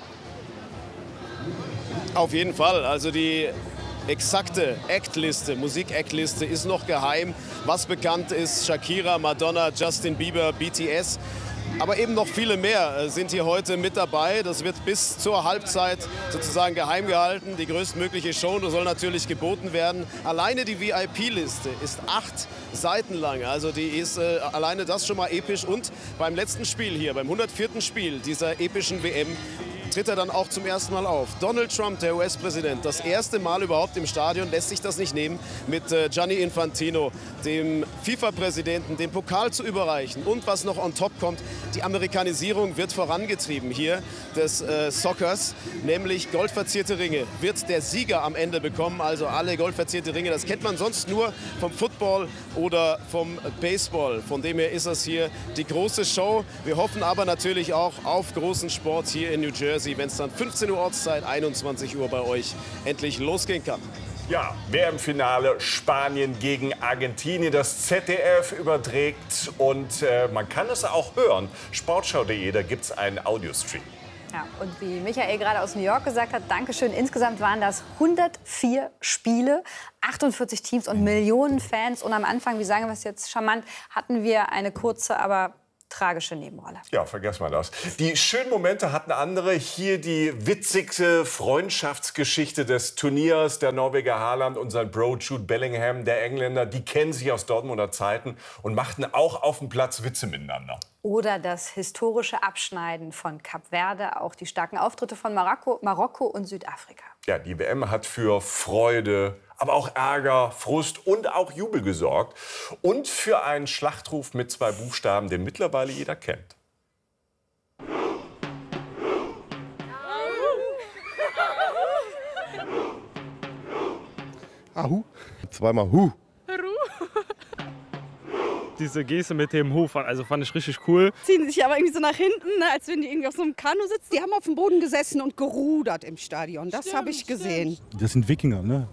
Auf jeden Fall. Also die exakte Actliste, Musik-Actliste ist noch geheim. Was bekannt ist, Shakira, Madonna, Justin Bieber, B T S. Aber eben noch viele mehr sind hier heute mit dabei. Das wird bis zur Halbzeit sozusagen geheim gehalten. Die größtmögliche Show soll natürlich geboten werden. Alleine die V I P-Liste ist acht Seiten lang. Also die ist äh, alleine das schon mal episch. Und beim letzten Spiel hier, beim hundertvierten Spiel dieser epischen W M, tritt er dann auch zum ersten Mal auf. Donald Trump, der U S-Präsident, das erste Mal überhaupt im Stadion, lässt sich das nicht nehmen, mit äh, Gianni Infantino, dem FIFA-Präsidenten, den Pokal zu überreichen. Und was noch on top kommt, die Amerikanisierung wird vorangetrieben hier des äh, Soccers, nämlich goldverzierte Ringe. Wird der Sieger am Ende bekommen, also alle goldverzierte Ringe. Das kennt man sonst nur vom Football oder vom Baseball. Von dem her ist das hier die große Show. Wir hoffen aber natürlich auch auf großen Sport hier in New Jersey, wenn es dann fünfzehn Uhr Ortszeit, einundzwanzig Uhr bei euch endlich losgehen kann. Ja, wer im Finale Spanien gegen Argentinien. Das Z D F überträgt und äh, man kann es auch hören. Sportschau punkt de, da gibt es einen Audiostream. Ja, und wie Michael gerade aus New York gesagt hat, Dankeschön. Insgesamt waren das hundertvier Spiele, achtundvierzig Teams und Millionen Fans. Und am Anfang, wie sagen wir es jetzt charmant, hatten wir eine kurze, aber tragische Nebenrolle. Ja, vergessen wir das. Die schönen Momente hatten andere. Hier die witzigste Freundschaftsgeschichte des Turniers. Der Norweger Haaland und sein Bro Jude Bellingham, der Engländer, die kennen sich aus Dortmunder Zeiten und machten auch auf dem Platz Witze miteinander. Oder das historische Abschneiden von Kap Verde, auch die starken Auftritte von Marokko, Marokko und Südafrika. Ja, die W M hat für Freude, aber auch Ärger, Frust und auch Jubel gesorgt. Und für einen Schlachtruf mit zwei Buchstaben, den mittlerweile jeder kennt. Ahu. Zweimal Hu. Diese Geste mit dem Hu, also fand ich richtig cool. Ziehen sich aber irgendwie so nach hinten, ne, als wenn die irgendwie auf so einem Kanu sitzen. Die haben auf dem Boden gesessen und gerudert im Stadion. Das habe ich gesehen. Das sind Wikinger, ne?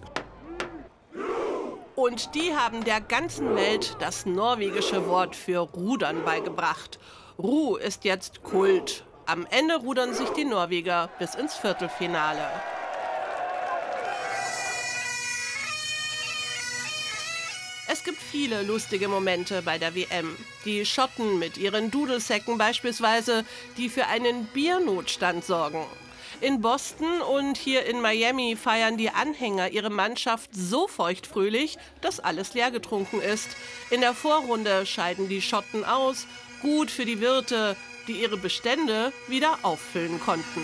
Und die haben der ganzen Welt das norwegische Wort für Rudern beigebracht. Ru ist jetzt Kult. Am Ende rudern sich die Norweger bis ins Viertelfinale. Es gibt viele lustige Momente bei der W M. Die Schotten mit ihren Dudelsäcken beispielsweise, die für einen Biernotstand sorgen. In Boston und hier in Miami feiern die Anhänger ihre Mannschaft so feuchtfröhlich, dass alles leer getrunken ist. In der Vorrunde scheiden die Schotten aus, gut für die Wirte, die ihre Bestände wieder auffüllen konnten.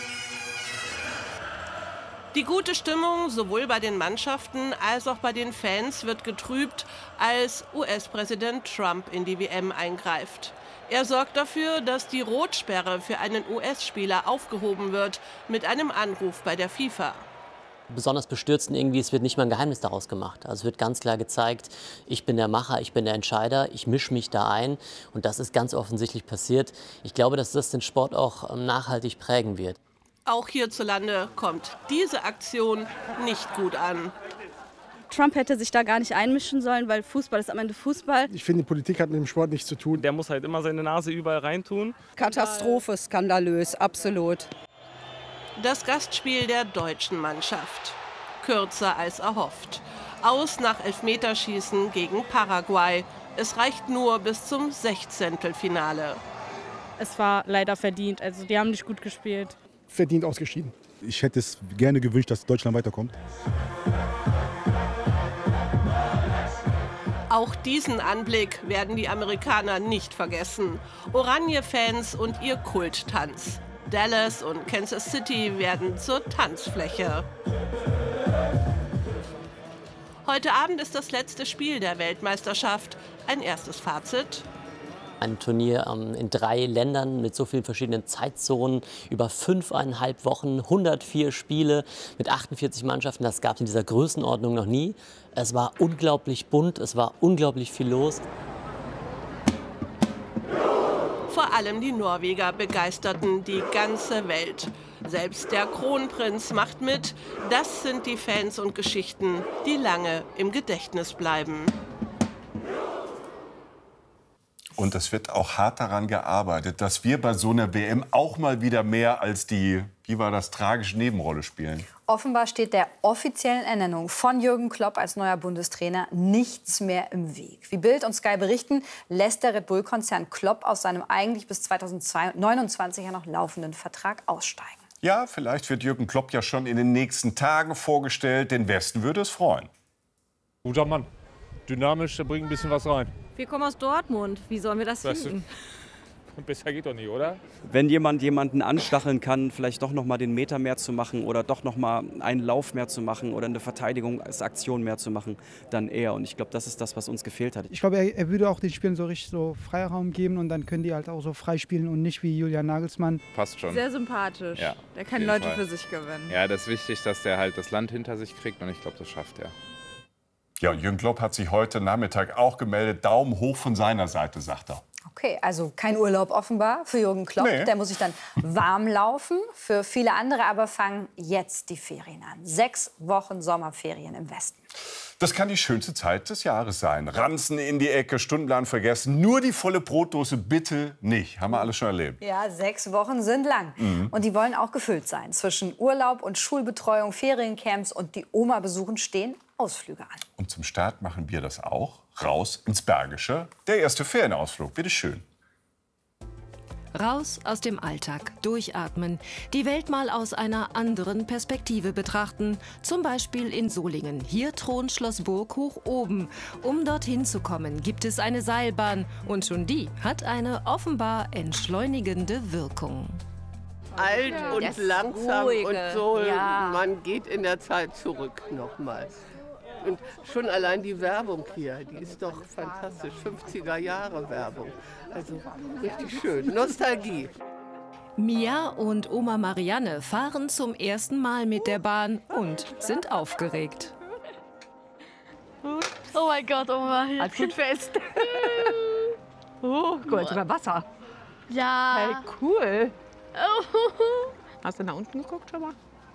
Die gute Stimmung sowohl bei den Mannschaften als auch bei den Fans wird getrübt, als U S-Präsident Trump in die W M eingreift. Er sorgt dafür, dass die Rotsperre für einen U S-Spieler aufgehoben wird, mit einem Anruf bei der FIFA. Besonders bestürzend irgendwie, es wird nicht mal ein Geheimnis daraus gemacht. Also es wird ganz klar gezeigt, ich bin der Macher, ich bin der Entscheider, ich mische mich da ein. Und das ist ganz offensichtlich passiert. Ich glaube, dass das den Sport auch nachhaltig prägen wird. Auch hierzulande kommt diese Aktion nicht gut an. Trump hätte sich da gar nicht einmischen sollen, weil Fußball ist am Ende Fußball. Ich finde, die Politik hat mit dem Sport nichts zu tun. Der muss halt immer seine Nase überall reintun. Katastrophe, skandalös, absolut. Das Gastspiel der deutschen Mannschaft. Kürzer als erhofft. Aus nach Elfmeterschießen gegen Paraguay. Es reicht nur bis zum Sechzehntelfinale. Es war leider verdient, also die haben nicht gut gespielt. Verdient ausgeschieden. Ich hätte es gerne gewünscht, dass Deutschland weiterkommt. Auch diesen Anblick werden die Amerikaner nicht vergessen. Oranje-Fans und ihr Kulttanz. Dallas und Kansas City werden zur Tanzfläche. Heute Abend ist das letzte Spiel der Weltmeisterschaft. Ein erstes Fazit. Ein Turnier ähm, in drei Ländern mit so vielen verschiedenen Zeitzonen, über fünfeinhalb Wochen, hundertvier Spiele mit achtundvierzig Mannschaften. Das gab es in dieser Größenordnung noch nie. Es war unglaublich bunt, es war unglaublich viel los. Vor allem die Norweger begeisterten die ganze Welt. Selbst der Kronprinz macht mit. Das sind die Fans und Geschichten, die lange im Gedächtnis bleiben. Und es wird auch hart daran gearbeitet, dass wir bei so einer W M auch mal wieder mehr als die, wie war das, tragische Nebenrolle spielen. Offenbar steht der offiziellen Ernennung von Jürgen Klopp als neuer Bundestrainer nichts mehr im Weg. Wie Bild und Sky berichten, lässt der Red Bull-Konzern Klopp aus seinem eigentlich bis zweitausendneunundzwanzig ja noch laufenden Vertrag aussteigen. Ja, vielleicht wird Jürgen Klopp ja schon in den nächsten Tagen vorgestellt. Den Westen würde es freuen. Guter Mann. Dynamisch, der bringt ein bisschen was rein. Wir kommen aus Dortmund. Wie sollen wir das Weißt finden? Besser geht doch nicht, oder? Wenn jemand jemanden anstacheln kann, vielleicht doch noch mal den Meter mehr zu machen oder doch noch mal einen Lauf mehr zu machen oder eine Verteidigungsaktion mehr zu machen, dann er. Und ich glaube, das ist das, was uns gefehlt hat. Ich glaube, er, er würde auch den Spielern so richtig so Freiraum geben und dann können die halt auch so frei spielen und nicht wie Julian Nagelsmann. Passt schon. Sehr sympathisch. Ja, der kann Leute Fall. für sich gewinnen. Ja, das ist wichtig, dass der halt das Land hinter sich kriegt und ich glaube, das schafft er. Ja, und Jürgen Klopp hat sich heute Nachmittag auch gemeldet. Daumen hoch von seiner Seite, sagt er. Okay, also kein Urlaub offenbar für Jürgen Klopp. Nee. Der muss sich dann warm laufen. Für viele andere aber fangen jetzt die Ferien an. Sechs Wochen Sommerferien im Westen. Das kann die schönste Zeit des Jahres sein. Ranzen in die Ecke, Stundenplan vergessen. Nur die volle Brotdose bitte nicht. Haben wir alles schon erlebt. Ja, sechs Wochen sind lang. Mhm. Und die wollen auch gefüllt sein. Zwischen Urlaub und Schulbetreuung, Feriencamps und die Oma besuchen stehen Ausflüge an. Und zum Start machen wir das auch. Raus ins Bergische. Der erste Ferienausflug. Bitte schön. Raus aus dem Alltag, durchatmen, die Welt mal aus einer anderen Perspektive betrachten. Zum Beispiel in Solingen. Hier thront Schloss Burg hoch oben. Um dorthin zu kommen, gibt es eine Seilbahn. Und schon die hat eine offenbar entschleunigende Wirkung. Alt und Das langsam Ruhige. und so. Ja. Man geht in der Zeit zurück nochmal. Und schon allein die Werbung hier, die ist doch fantastisch. fünfziger Jahre Werbung. Also richtig schön. Nostalgie. Mia und Oma Marianne fahren zum ersten Mal mit der Bahn und sind aufgeregt. Oh mein Gott, Oma. Halt gut fest. Oh, gut, sogar Wasser. Ja. Hey, cool. Oh. Hast du nach unten geguckt schon mal?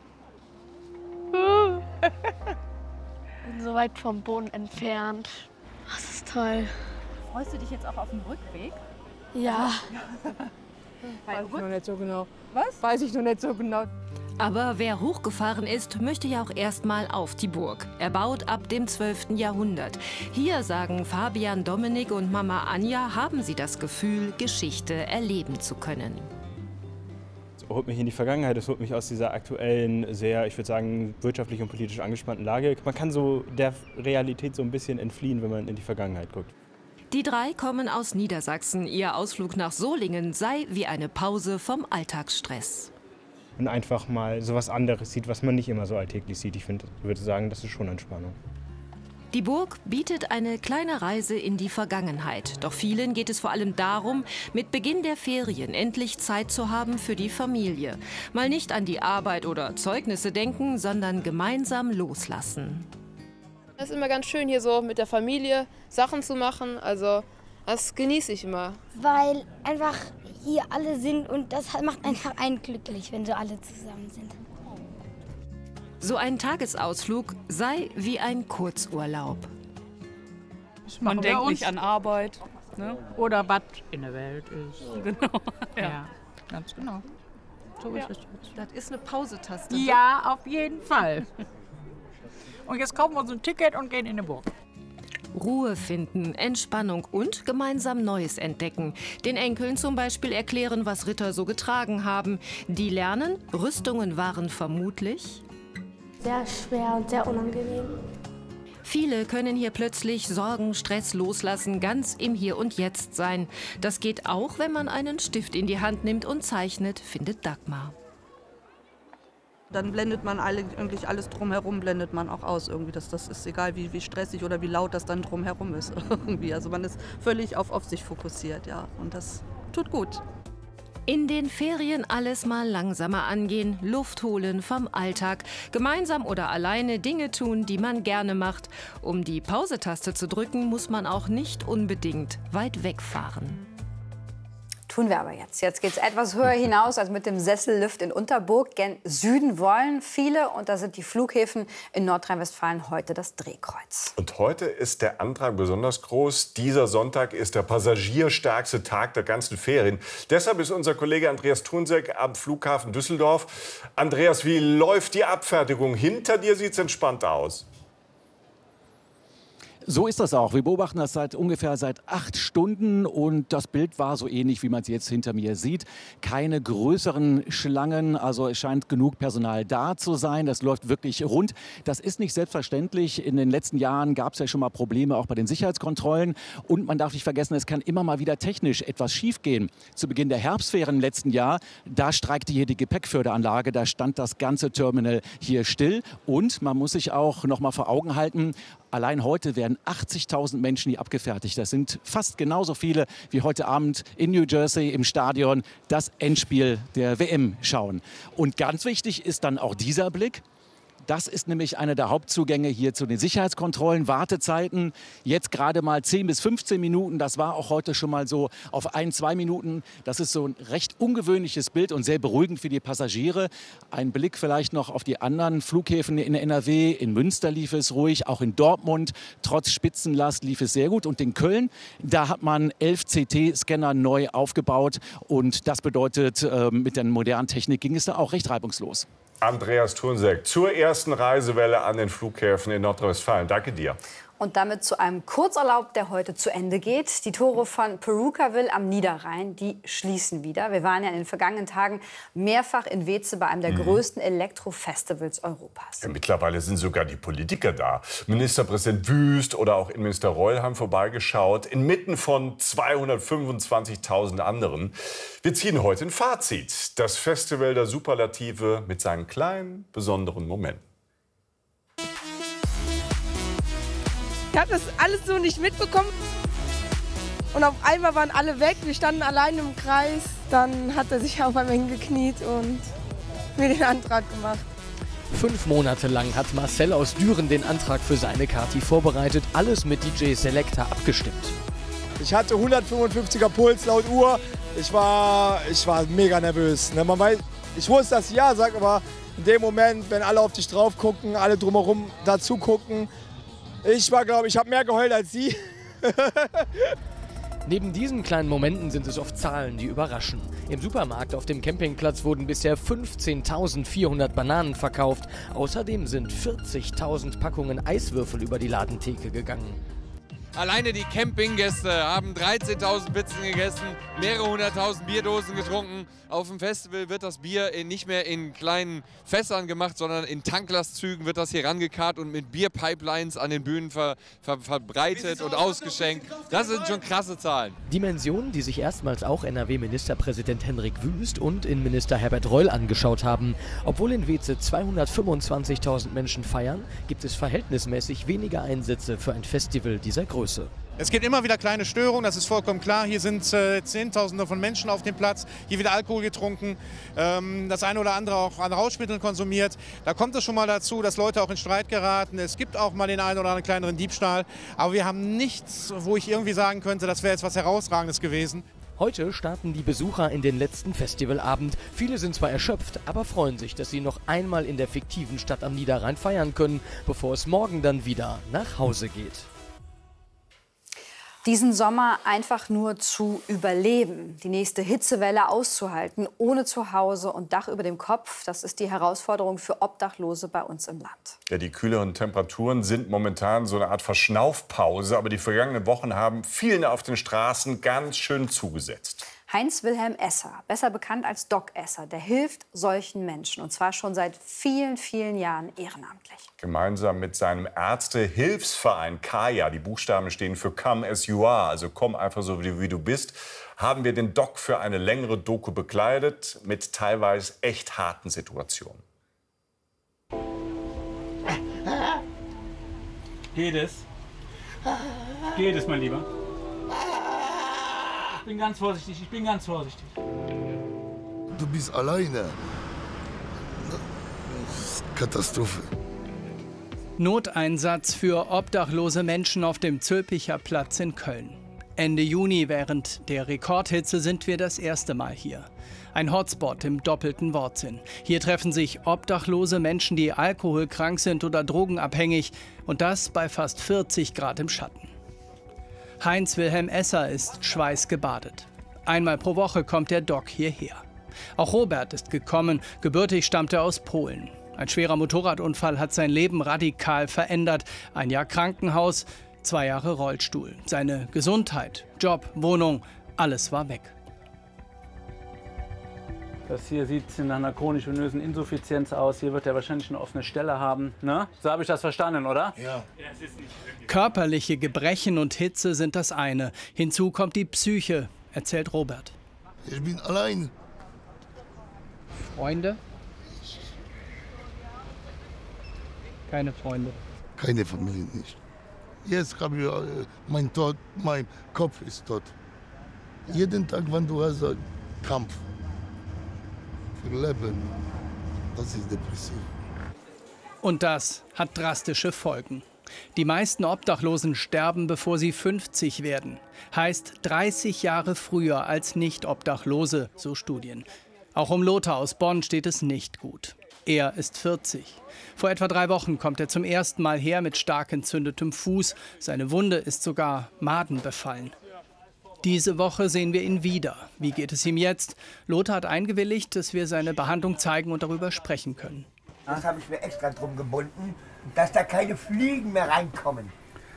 Bin so weit vom Boden entfernt. Das ist toll. Freust du dich jetzt auch auf den Rückweg? Ja. Weiß ich noch nicht so genau. Was? Weiß ich noch nicht so genau. Aber wer hochgefahren ist, möchte ja auch erst mal auf die Burg. Erbaut ab dem zwölften Jahrhundert. Hier, sagen Fabian Dominik und Mama Anja, haben sie das Gefühl, Geschichte erleben zu können. Es holt mich in die Vergangenheit, es holt mich aus dieser aktuellen, sehr, ich würde sagen, wirtschaftlich und politisch angespannten Lage. Man kann so der Realität so ein bisschen entfliehen, wenn man in die Vergangenheit guckt. Die drei kommen aus Niedersachsen. Ihr Ausflug nach Solingen sei wie eine Pause vom Alltagsstress. Und einfach mal so was anderes sieht, was man nicht immer so alltäglich sieht. Ich find, würde sagen, das ist schon Entspannung. Die Burg bietet eine kleine Reise in die Vergangenheit. Doch vielen geht es vor allem darum, mit Beginn der Ferien endlich Zeit zu haben für die Familie. Mal nicht an die Arbeit oder Zeugnisse denken, sondern gemeinsam loslassen. Es ist immer ganz schön, hier so mit der Familie Sachen zu machen. Also das genieße ich immer. Weil einfach hier alle sind und das macht einfach einen glücklich, wenn so alle zusammen sind. So ein Tagesausflug sei wie ein Kurzurlaub. Man denkt nicht an Arbeit, ne? Oder was in der Welt ist. Genau. Ja, ja, ganz genau. So ist es jetzt. Das ist eine Pausetaste. Ja, auf jeden Fall. Und jetzt kaufen wir uns ein Ticket und gehen in die Burg. Ruhe finden, Entspannung und gemeinsam Neues entdecken. Den Enkeln zum Beispiel erklären, was Ritter so getragen haben. Die lernen, Rüstungen waren vermutlich Sehr schwer und sehr unangenehm. Viele können hier plötzlich Sorgen, Stress loslassen, ganz im Hier und Jetzt sein. Das geht auch, wenn man einen Stift in die Hand nimmt und zeichnet, findet Dagmar. Dann blendet man alle, eigentlich alles drumherum, blendet man auch aus irgendwie. Das, das ist egal, wie, wie stressig oder wie laut das dann drumherum ist. irgendwie. Also man ist völlig auf, auf sich fokussiert, ja. Und das tut gut. In den Ferien alles mal langsamer angehen, Luft holen vom Alltag, gemeinsam oder alleine Dinge tun, die man gerne macht. Um die Pause-Taste zu drücken, muss man auch nicht unbedingt weit wegfahren. Tun wir aber jetzt. Jetzt geht es etwas höher hinaus als mit dem Sessellift in Unterburg. Gen Süden wollen viele und da sind die Flughäfen in Nordrhein-Westfalen heute das Drehkreuz. Und heute ist der Andrang besonders groß. Dieser Sonntag ist der passagierstärkste Tag der ganzen Ferien. Deshalb ist unser Kollege Andreas Thunseck am Flughafen Düsseldorf. Andreas, wie läuft die Abfertigung? Hinter dir sieht es entspannt aus. So ist das auch. Wir beobachten das seit ungefähr seit acht Stunden und das Bild war so ähnlich, wie man es jetzt hinter mir sieht. Keine größeren Schlangen, also es scheint genug Personal da zu sein. Das läuft wirklich rund. Das ist nicht selbstverständlich. In den letzten Jahren gab es ja schon mal Probleme auch bei den Sicherheitskontrollen und man darf nicht vergessen, es kann immer mal wieder technisch etwas schiefgehen. Zu Beginn der Herbstferien im letzten Jahr, da streikte hier die Gepäckförderanlage, da stand das ganze Terminal hier still und man muss sich auch noch mal vor Augen halten, allein heute werden achtzigtausend Menschen hier abgefertigt. Das sind fast genauso viele wie heute Abend in New Jersey im Stadion das Endspiel der W M schauen. Und ganz wichtig ist dann auch dieser Blick. Das ist nämlich einer der Hauptzugänge hier zu den Sicherheitskontrollen. Wartezeiten jetzt gerade mal zehn bis fünfzehn Minuten. Das war auch heute schon mal so auf ein, zwei Minuten. Das ist so ein recht ungewöhnliches Bild und sehr beruhigend für die Passagiere. Ein Blick vielleicht noch auf die anderen Flughäfen in N R W. In Münster lief es ruhig, auch in Dortmund. Trotz Spitzenlast lief es sehr gut. Und in Köln, da hat man elf C T-Scanner neu aufgebaut. Und das bedeutet, äh, mit der modernen Technik ging es da auch recht reibungslos. Andreas Thunseck zur ersten Reisewelle an den Flughäfen in Nordrhein-Westfalen. Danke dir. Und damit zu einem Kurzurlaub, der heute zu Ende geht. Die Tore von Purukaville am Niederrhein, die schließen wieder. Wir waren ja in den vergangenen Tagen mehrfach in Weeze bei einem der mhm. größten Elektrofestivals Europas. Ja, mittlerweile sind sogar die Politiker da. Ministerpräsident Wüst oder auch Innenminister Reul haben vorbeigeschaut, inmitten von zweihundertfünfundzwanzigtausend anderen. Wir ziehen heute ein Fazit. Das Festival der Superlative mit seinen kleinen, besonderen Momenten. Ich habe das alles so nicht mitbekommen. Und auf einmal waren alle weg. Wir standen allein im Kreis. Dann hat er sich auf einmal hingekniet und mir den Antrag gemacht. Fünf Monate lang hat Marcel aus Düren den Antrag für seine Kati vorbereitet. Alles mit D J Selecta abgestimmt. Ich hatte hundertfünfundfünfziger Puls laut Uhr. Ich war, ich war mega nervös. Man weiß, ich wusste, dass sie ja sagt, aber in dem Moment, wenn alle auf dich drauf gucken, alle drumherum dazu gucken, ich war, glaube ich, habe mehr geheult als sie. Neben diesen kleinen Momenten sind es oft Zahlen, die überraschen. Im Supermarkt auf dem Campingplatz wurden bisher fünfzehntausendvierhundert Bananen verkauft. Außerdem sind vierzigtausend Packungen Eiswürfel über die Ladentheke gegangen. Alleine die Campinggäste haben dreizehntausend Pizzen gegessen, mehrere hunderttausend Bierdosen getrunken. Auf dem Festival wird das Bier nicht mehr in kleinen Fässern gemacht, sondern in Tanklastzügen wird das hier rangekarrt und mit Bierpipelines an den Bühnen ver, ver, verbreitet und ausgeschenkt. Das sind schon krasse Zahlen. Dimensionen, die sich erstmals auch N R W-Ministerpräsident Henrik Wüst und Innenminister Herbert Reul angeschaut haben. Obwohl in Weeze zweihundertfünfundzwanzigtausend Menschen feiern, gibt es verhältnismäßig weniger Einsätze für ein Festival dieser Größe. Es gibt immer wieder kleine Störungen, das ist vollkommen klar. Hier sind äh, Zehntausende von Menschen auf dem Platz, hier wird Alkohol getrunken, ähm, das eine oder andere auch an Rauschmitteln konsumiert. Da kommt es schon mal dazu, dass Leute auch in Streit geraten. Es gibt auch mal den einen oder anderen kleineren Diebstahl. Aber wir haben nichts, wo ich irgendwie sagen könnte, das wäre jetzt was Herausragendes gewesen. Heute starten die Besucher in den letzten Festivalabend. Viele sind zwar erschöpft, aber freuen sich, dass sie noch einmal in der fiktiven Stadt am Niederrhein feiern können, bevor es morgen dann wieder nach Hause geht. Diesen Sommer einfach nur zu überleben, die nächste Hitzewelle auszuhalten, ohne Zuhause und Dach über dem Kopf, das ist die Herausforderung für Obdachlose bei uns im Land. Ja, die kühleren Temperaturen sind momentan so eine Art Verschnaufpause, aber die vergangenen Wochen haben vielen auf den Straßen ganz schön zugesetzt. Heinz-Wilhelm Esser, besser bekannt als Doc Esser, der hilft solchen Menschen, und zwar schon seit vielen, vielen Jahren ehrenamtlich. Gemeinsam mit seinem Ärzte-Hilfsverein Kaya, die Buchstaben stehen für Come As You Are, also komm einfach so wie, wie du bist, haben wir den Doc für eine längere Doku begleitet mit teilweise echt harten Situationen. Geht es? Geht es, mein Lieber? Ich bin ganz vorsichtig, ich bin ganz vorsichtig. Du bist alleine. Katastrophe. Noteinsatz für obdachlose Menschen auf dem Zülpicher Platz in Köln. Ende Juni während der Rekordhitze sind wir das erste Mal hier. Ein Hotspot im doppelten Wortsinn. Hier treffen sich obdachlose Menschen, die alkoholkrank sind oder drogenabhängig. Und das bei fast vierzig Grad im Schatten. Heinz-Wilhelm Esser ist schweißgebadet. Einmal pro Woche kommt der Doc hierher. Auch Robert ist gekommen, gebürtig stammt er aus Polen. Ein schwerer Motorradunfall hat sein Leben radikal verändert. Ein Jahr Krankenhaus, Zwei Jahre Rollstuhl. Seine Gesundheit, Job, Wohnung, alles war weg. Das hier sieht nach einer chronisch-venösen Insuffizienz aus. Hier wird er wahrscheinlich eine offene Stelle haben. Ne? So habe ich das verstanden, oder? Ja. Körperliche Gebrechen und Hitze sind das eine. Hinzu kommt die Psyche, erzählt Robert. Ich bin allein. Freunde? Keine Freunde. Keine Familie nicht. Jetzt habe ich äh, mein Tod, mein Kopf ist tot. Jeden Tag, wenn du hast einen Kampf für Leben, das ist depressiv. Und das hat drastische Folgen. Die meisten Obdachlosen sterben, bevor sie fünfzig werden. Heißt dreißig Jahre früher als Nicht-Obdachlose, so Studien. Auch um Lothar aus Bonn steht es nicht gut. Er ist vierzig. Vor etwa drei Wochen kommt er zum ersten Mal her mit stark entzündetem Fuß. Seine Wunde ist sogar madenbefallen. Diese Woche sehen wir ihn wieder. Wie geht es ihm jetzt? Lothar hat eingewilligt, dass wir seine Behandlung zeigen und darüber sprechen können. Das habe ich mir extra drum gebunden, dass da keine Fliegen mehr reinkommen.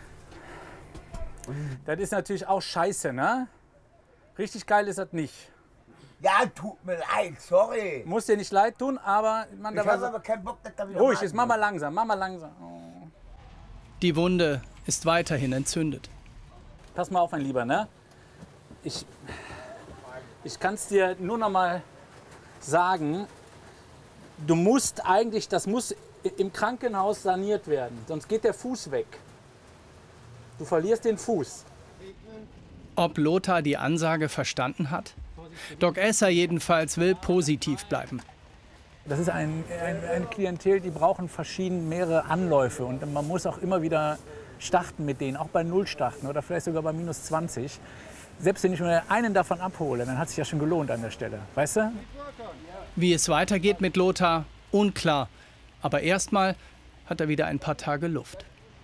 Das ist natürlich auch scheiße, ne? Richtig geil ist das nicht. Ja, tut mir leid, sorry. Muss dir nicht leid tun, aber... Man, ich habe aber keinen Bock, dass da wieder... Ruhig, jetzt mach mal langsam, mach mal langsam. Oh. Die Wunde ist weiterhin entzündet. Pass mal auf, mein Lieber, ne? Ich, ich kann es dir nur noch mal sagen, du musst eigentlich, das muss im Krankenhaus saniert werden, sonst geht der Fuß weg. Du verlierst den Fuß. Ob Lothar die Ansage verstanden hat? Doc Esser jedenfalls will positiv bleiben. Das ist ein, ein, ein Klientel, die brauchen verschieden mehrere Anläufe. Und man muss auch immer wieder starten mit denen, auch bei Null starten oder vielleicht sogar bei minus zwanzig. Selbst wenn ich nur einen davon abhole, dann hat es sich ja schon gelohnt an der Stelle. Weißt du? Wie es weitergeht mit Lothar, unklar. Aber erstmal hat er wieder ein paar Tage Luft.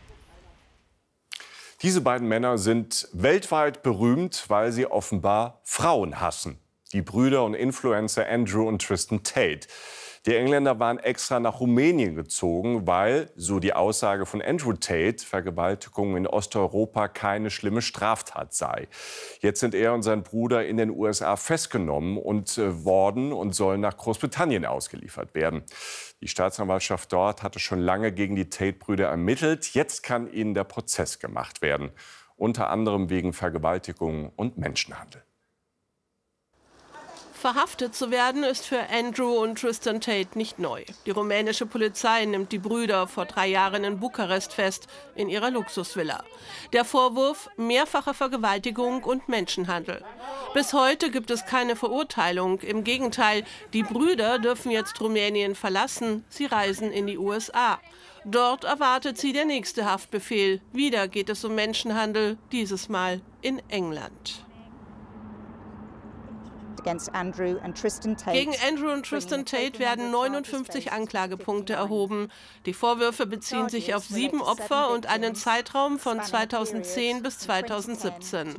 Diese beiden Männer sind weltweit berühmt, weil sie offenbar Frauen hassen. Die Brüder und Influencer Andrew und Tristan Tate. Die Engländer waren extra nach Rumänien gezogen, weil, so die Aussage von Andrew Tate, Vergewaltigung in Osteuropa keine schlimme Straftat sei. Jetzt sind er und sein Bruder in den U S A festgenommen und äh, worden und sollen nach Großbritannien ausgeliefert werden. Die Staatsanwaltschaft dort hatte schon lange gegen die Tate-Brüder ermittelt. Jetzt kann ihnen der Prozess gemacht werden. Unter anderem wegen Vergewaltigung und Menschenhandel. Verhaftet zu werden ist für Andrew und Tristan Tate nicht neu. Die rumänische Polizei nimmt die Brüder vor drei Jahren in Bukarest fest, in ihrer Luxusvilla. Der Vorwurf: mehrfache Vergewaltigung und Menschenhandel. Bis heute gibt es keine Verurteilung. Im Gegenteil, die Brüder dürfen jetzt Rumänien verlassen. Sie reisen in die U S A. Dort erwartet sie der nächste Haftbefehl. Wieder geht es um Menschenhandel, dieses Mal in England. Gegen Andrew und Tristan Tate werden neunundfünfzig Anklagepunkte erhoben. Die Vorwürfe beziehen sich auf sieben Opfer und einen Zeitraum von zweitausendzehn bis zweitausendsiebzehn.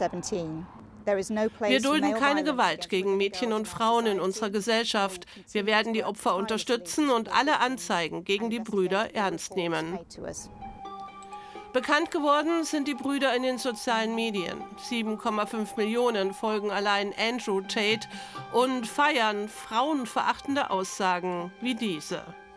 Wir dulden keine Gewalt gegen Mädchen und Frauen in unserer Gesellschaft. Wir werden die Opfer unterstützen und alle Anzeigen gegen die Brüder ernst nehmen. Bekannt geworden sind die Brüder in den sozialen Medien. sieben Komma fünf Millionen folgen allein Andrew Tate und feiern frauenverachtende Aussagen wie diese.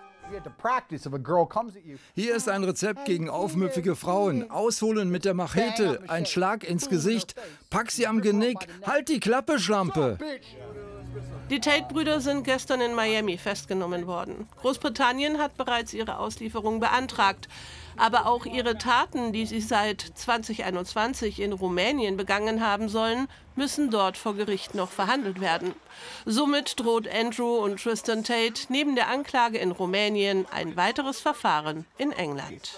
Hier ist ein Rezept gegen aufmüpfige Frauen. Ausholen mit der Machete, ein Schlag ins Gesicht, pack sie am Genick, halt die Klappe, Schlampe. Die Tate-Brüder sind gestern in Miami festgenommen worden. Großbritannien hat bereits ihre Auslieferung beantragt. Aber auch ihre Taten, die sie seit zweitausendeinundzwanzig in Rumänien begangen haben sollen, müssen dort vor Gericht noch verhandelt werden. Somit droht Andrew und Tristan Tate neben der Anklage in Rumänien ein weiteres Verfahren in England.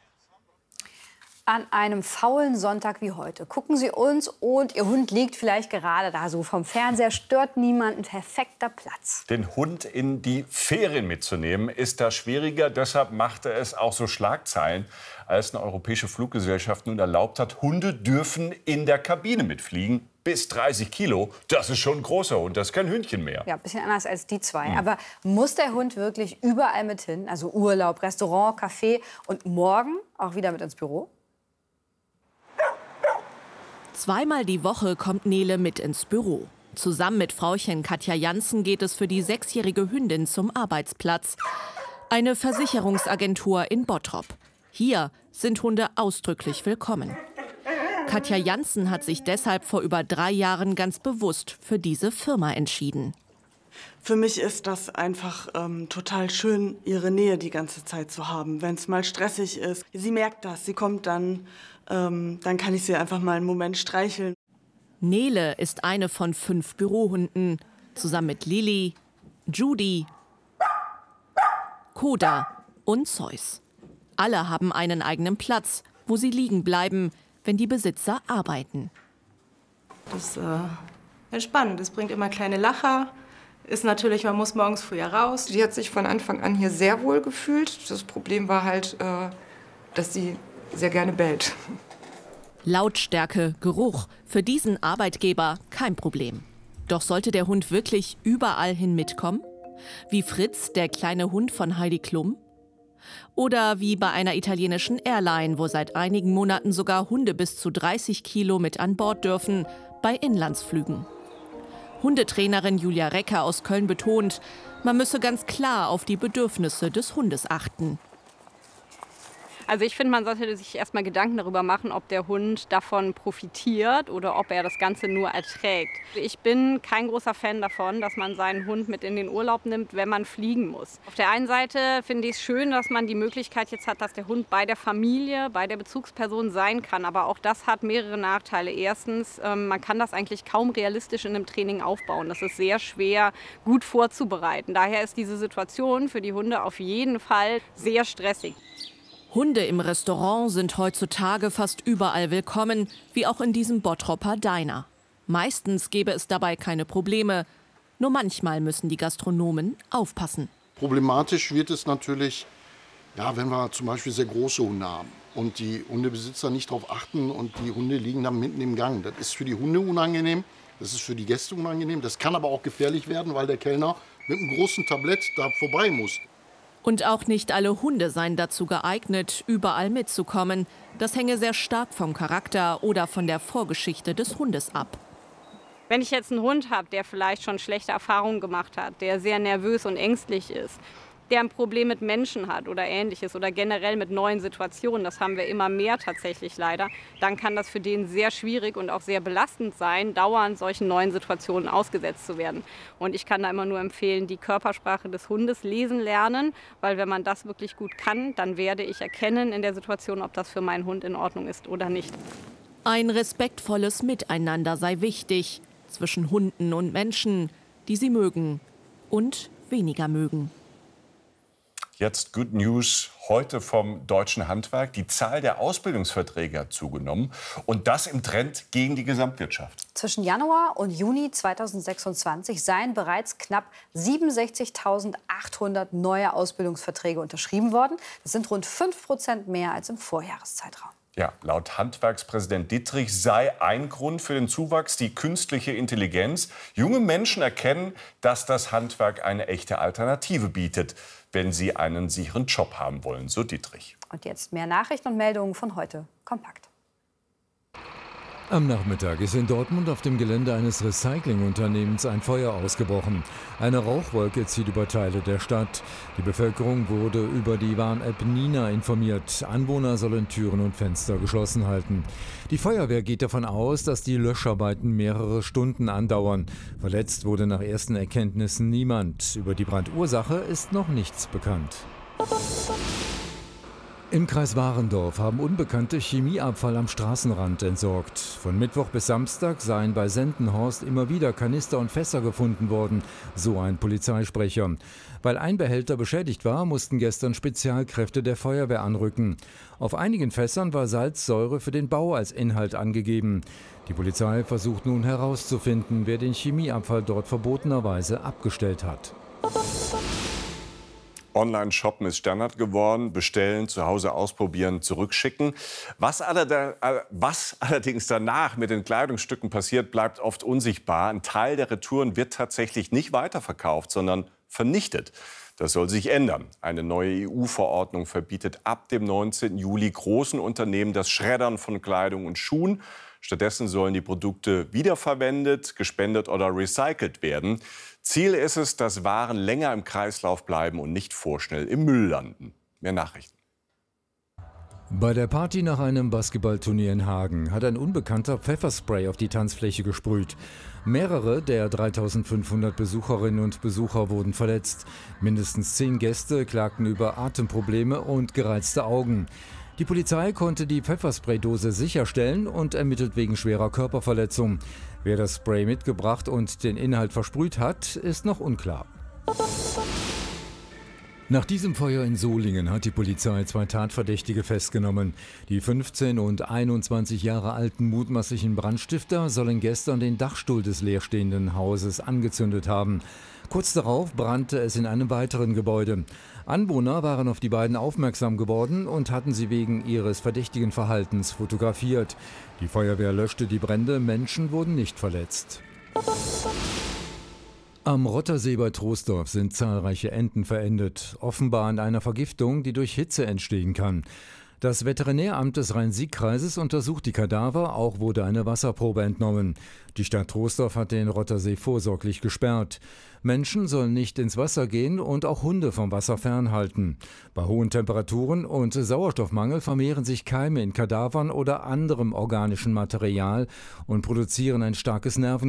An einem faulen Sonntag wie heute gucken Sie uns und Ihr Hund liegt vielleicht gerade da so vom Fernseher, stört niemanden, perfekter Platz. Den Hund in die Ferien mitzunehmen, ist da schwieriger. Deshalb machte es auch so Schlagzeilen, als eine europäische Fluggesellschaft nun erlaubt hat, Hunde dürfen in der Kabine mitfliegen. Bis dreißig Kilo, das ist schon ein großer Hund, das ist kein Hündchen mehr. Ja, ein bisschen anders als die zwei. Mhm. Aber muss der Hund wirklich überall mit hin? Also Urlaub, Restaurant, Café und morgen auch wieder mit ins Büro? Zweimal die Woche kommt Nele mit ins Büro. Zusammen mit Frauchen Katja Janssen geht es für die sechsjährige Hündin zum Arbeitsplatz. Eine Versicherungsagentur in Bottrop. Hier sind Hunde ausdrücklich willkommen. Katja Janssen hat sich deshalb vor über drei Jahren ganz bewusst für diese Firma entschieden. Für mich ist das einfach ähm, total schön, ihre Nähe die ganze Zeit zu haben. Wenn es mal stressig ist, sie merkt das, sie kommt dann, ähm, dann kann ich sie einfach mal einen Moment streicheln. Nele ist eine von fünf Bürohunden, zusammen mit Lili, Judy, Koda und Zeus. Alle haben einen eigenen Platz, wo sie liegen bleiben, wenn die Besitzer arbeiten. Das ist äh, entspannend, es bringt immer kleine Lacher. Ist natürlich, man muss morgens früher raus. Die hat sich von Anfang an hier sehr wohl gefühlt. Das Problem war halt, äh, dass sie sehr gerne bellt. Lautstärke, Geruch, für diesen Arbeitgeber kein Problem. Doch sollte der Hund wirklich überall hin mitkommen? Wie Fritz, der kleine Hund von Heidi Klum? Oder wie bei einer italienischen Airline, wo seit einigen Monaten sogar Hunde bis zu dreißig Kilo mit an Bord dürfen, bei Inlandsflügen. Hundetrainerin Julia Recker aus Köln betont, man müsse ganz klar auf die Bedürfnisse des Hundes achten. Also ich finde, man sollte sich erstmal Gedanken darüber machen, ob der Hund davon profitiert oder ob er das Ganze nur erträgt. Ich bin kein großer Fan davon, dass man seinen Hund mit in den Urlaub nimmt, wenn man fliegen muss. Auf der einen Seite finde ich es schön, dass man die Möglichkeit jetzt hat, dass der Hund bei der Familie, bei der Bezugsperson sein kann. Aber auch das hat mehrere Nachteile. Erstens, man kann das eigentlich kaum realistisch in einem Training aufbauen. Das ist sehr schwer, gut vorzubereiten. Daher ist diese Situation für die Hunde auf jeden Fall sehr stressig. Hunde im Restaurant sind heutzutage fast überall willkommen, wie auch in diesem Bottropper Diner. Meistens gäbe es dabei keine Probleme. Nur manchmal müssen die Gastronomen aufpassen. Problematisch wird es natürlich, ja, wenn wir zum Beispiel sehr große Hunde haben und die Hundebesitzer nicht darauf achten und die Hunde liegen dann mitten im Gang. Das ist für die Hunde unangenehm, das ist für die Gäste unangenehm. Das kann aber auch gefährlich werden, weil der Kellner mit einem großen Tablett da vorbei muss. Und auch nicht alle Hunde seien dazu geeignet, überall mitzukommen. Das hänge sehr stark vom Charakter oder von der Vorgeschichte des Hundes ab. Wenn ich jetzt einen Hund habe, der vielleicht schon schlechte Erfahrungen gemacht hat, der sehr nervös und ängstlich ist, der ein Problem mit Menschen hat oder Ähnliches oder generell mit neuen Situationen, das haben wir immer mehr tatsächlich leider, dann kann das für den sehr schwierig und auch sehr belastend sein, dauernd solchen neuen Situationen ausgesetzt zu werden. Und ich kann da immer nur empfehlen, die Körpersprache des Hundes lesen lernen, weil wenn man das wirklich gut kann, dann werde ich erkennen in der Situation, ob das für meinen Hund in Ordnung ist oder nicht. Ein respektvolles Miteinander sei wichtig zwischen Hunden und Menschen, die sie mögen und weniger mögen. Jetzt Good News heute vom Deutschen Handwerk. Die Zahl der Ausbildungsverträge hat zugenommen und das im Trend gegen die Gesamtwirtschaft. Zwischen Januar und Juni zweitausendsechsundzwanzig seien bereits knapp siebenundsechzigtausendachthundert neue Ausbildungsverträge unterschrieben worden. Das sind rund fünf Prozent mehr als im Vorjahreszeitraum. Ja, laut Handwerkspräsident Dittrich sei ein Grund für den Zuwachs die künstliche Intelligenz. Junge Menschen erkennen, dass das Handwerk eine echte Alternative bietet, wenn sie einen sicheren Job haben wollen, so Dittrich. Und jetzt mehr Nachrichten und Meldungen von heute kompakt. Am Nachmittag ist in Dortmund auf dem Gelände eines Recyclingunternehmens ein Feuer ausgebrochen. Eine Rauchwolke zieht über Teile der Stadt. Die Bevölkerung wurde über die Warn-App Nina informiert. Anwohner sollen Türen und Fenster geschlossen halten. Die Feuerwehr geht davon aus, dass die Löscharbeiten mehrere Stunden andauern. Verletzt wurde nach ersten Erkenntnissen niemand. Über die Brandursache ist noch nichts bekannt. Im Kreis Warendorf haben Unbekannte Chemieabfall am Straßenrand entsorgt. Von Mittwoch bis Samstag seien bei Sendenhorst immer wieder Kanister und Fässer gefunden worden, so ein Polizeisprecher. Weil ein Behälter beschädigt war, mussten gestern Spezialkräfte der Feuerwehr anrücken. Auf einigen Fässern war Salzsäure für den Bau als Inhalt angegeben. Die Polizei versucht nun herauszufinden, wer den Chemieabfall dort verbotenerweise abgestellt hat. Online-Shoppen ist Standard geworden. Bestellen, zu Hause ausprobieren, zurückschicken. Was, allerde- was allerdings danach mit den Kleidungsstücken passiert, bleibt oft unsichtbar. Ein Teil der Retouren wird tatsächlich nicht weiterverkauft, sondern vernichtet. Das soll sich ändern. Eine neue E U-Verordnung verbietet ab dem neunzehnten Juli großen Unternehmen das Schreddern von Kleidung und Schuhen. Stattdessen sollen die Produkte wiederverwendet, gespendet oder recycelt werden. Ziel ist es, dass Waren länger im Kreislauf bleiben und nicht vorschnell im Müll landen. Mehr Nachrichten. Bei der Party nach einem Basketballturnier in Hagen hat ein Unbekannter Pfefferspray auf die Tanzfläche gesprüht. Mehrere der dreitausendfünfhundert Besucherinnen und Besucher wurden verletzt. Mindestens zehn Gäste klagten über Atemprobleme und gereizte Augen. Die Polizei konnte die Pfefferspraydose sicherstellen und ermittelt wegen schwerer Körperverletzung. Wer das Spray mitgebracht und den Inhalt versprüht hat, ist noch unklar. Nach diesem Feuer in Solingen hat die Polizei zwei Tatverdächtige festgenommen. Die fünfzehn und einundzwanzig Jahre alten mutmaßlichen Brandstifter sollen gestern den Dachstuhl des leerstehenden Hauses angezündet haben. Kurz darauf brannte es in einem weiteren Gebäude. Anwohner waren auf die beiden aufmerksam geworden und hatten sie wegen ihres verdächtigen Verhaltens fotografiert. Die Feuerwehr löschte die Brände, Menschen wurden nicht verletzt. Am Rottersee bei Troisdorf sind zahlreiche Enten verendet, offenbar an einer Vergiftung, die durch Hitze entstehen kann. Das Veterinäramt des Rhein-Sieg-Kreises untersucht die Kadaver, auch wurde eine Wasserprobe entnommen. Die Stadt Troisdorf hat den Rottersee vorsorglich gesperrt. Menschen sollen nicht ins Wasser gehen und auch Hunde vom Wasser fernhalten. Bei hohen Temperaturen und Sauerstoffmangel vermehren sich Keime in Kadavern oder anderem organischen Material und produzieren ein starkes Nerven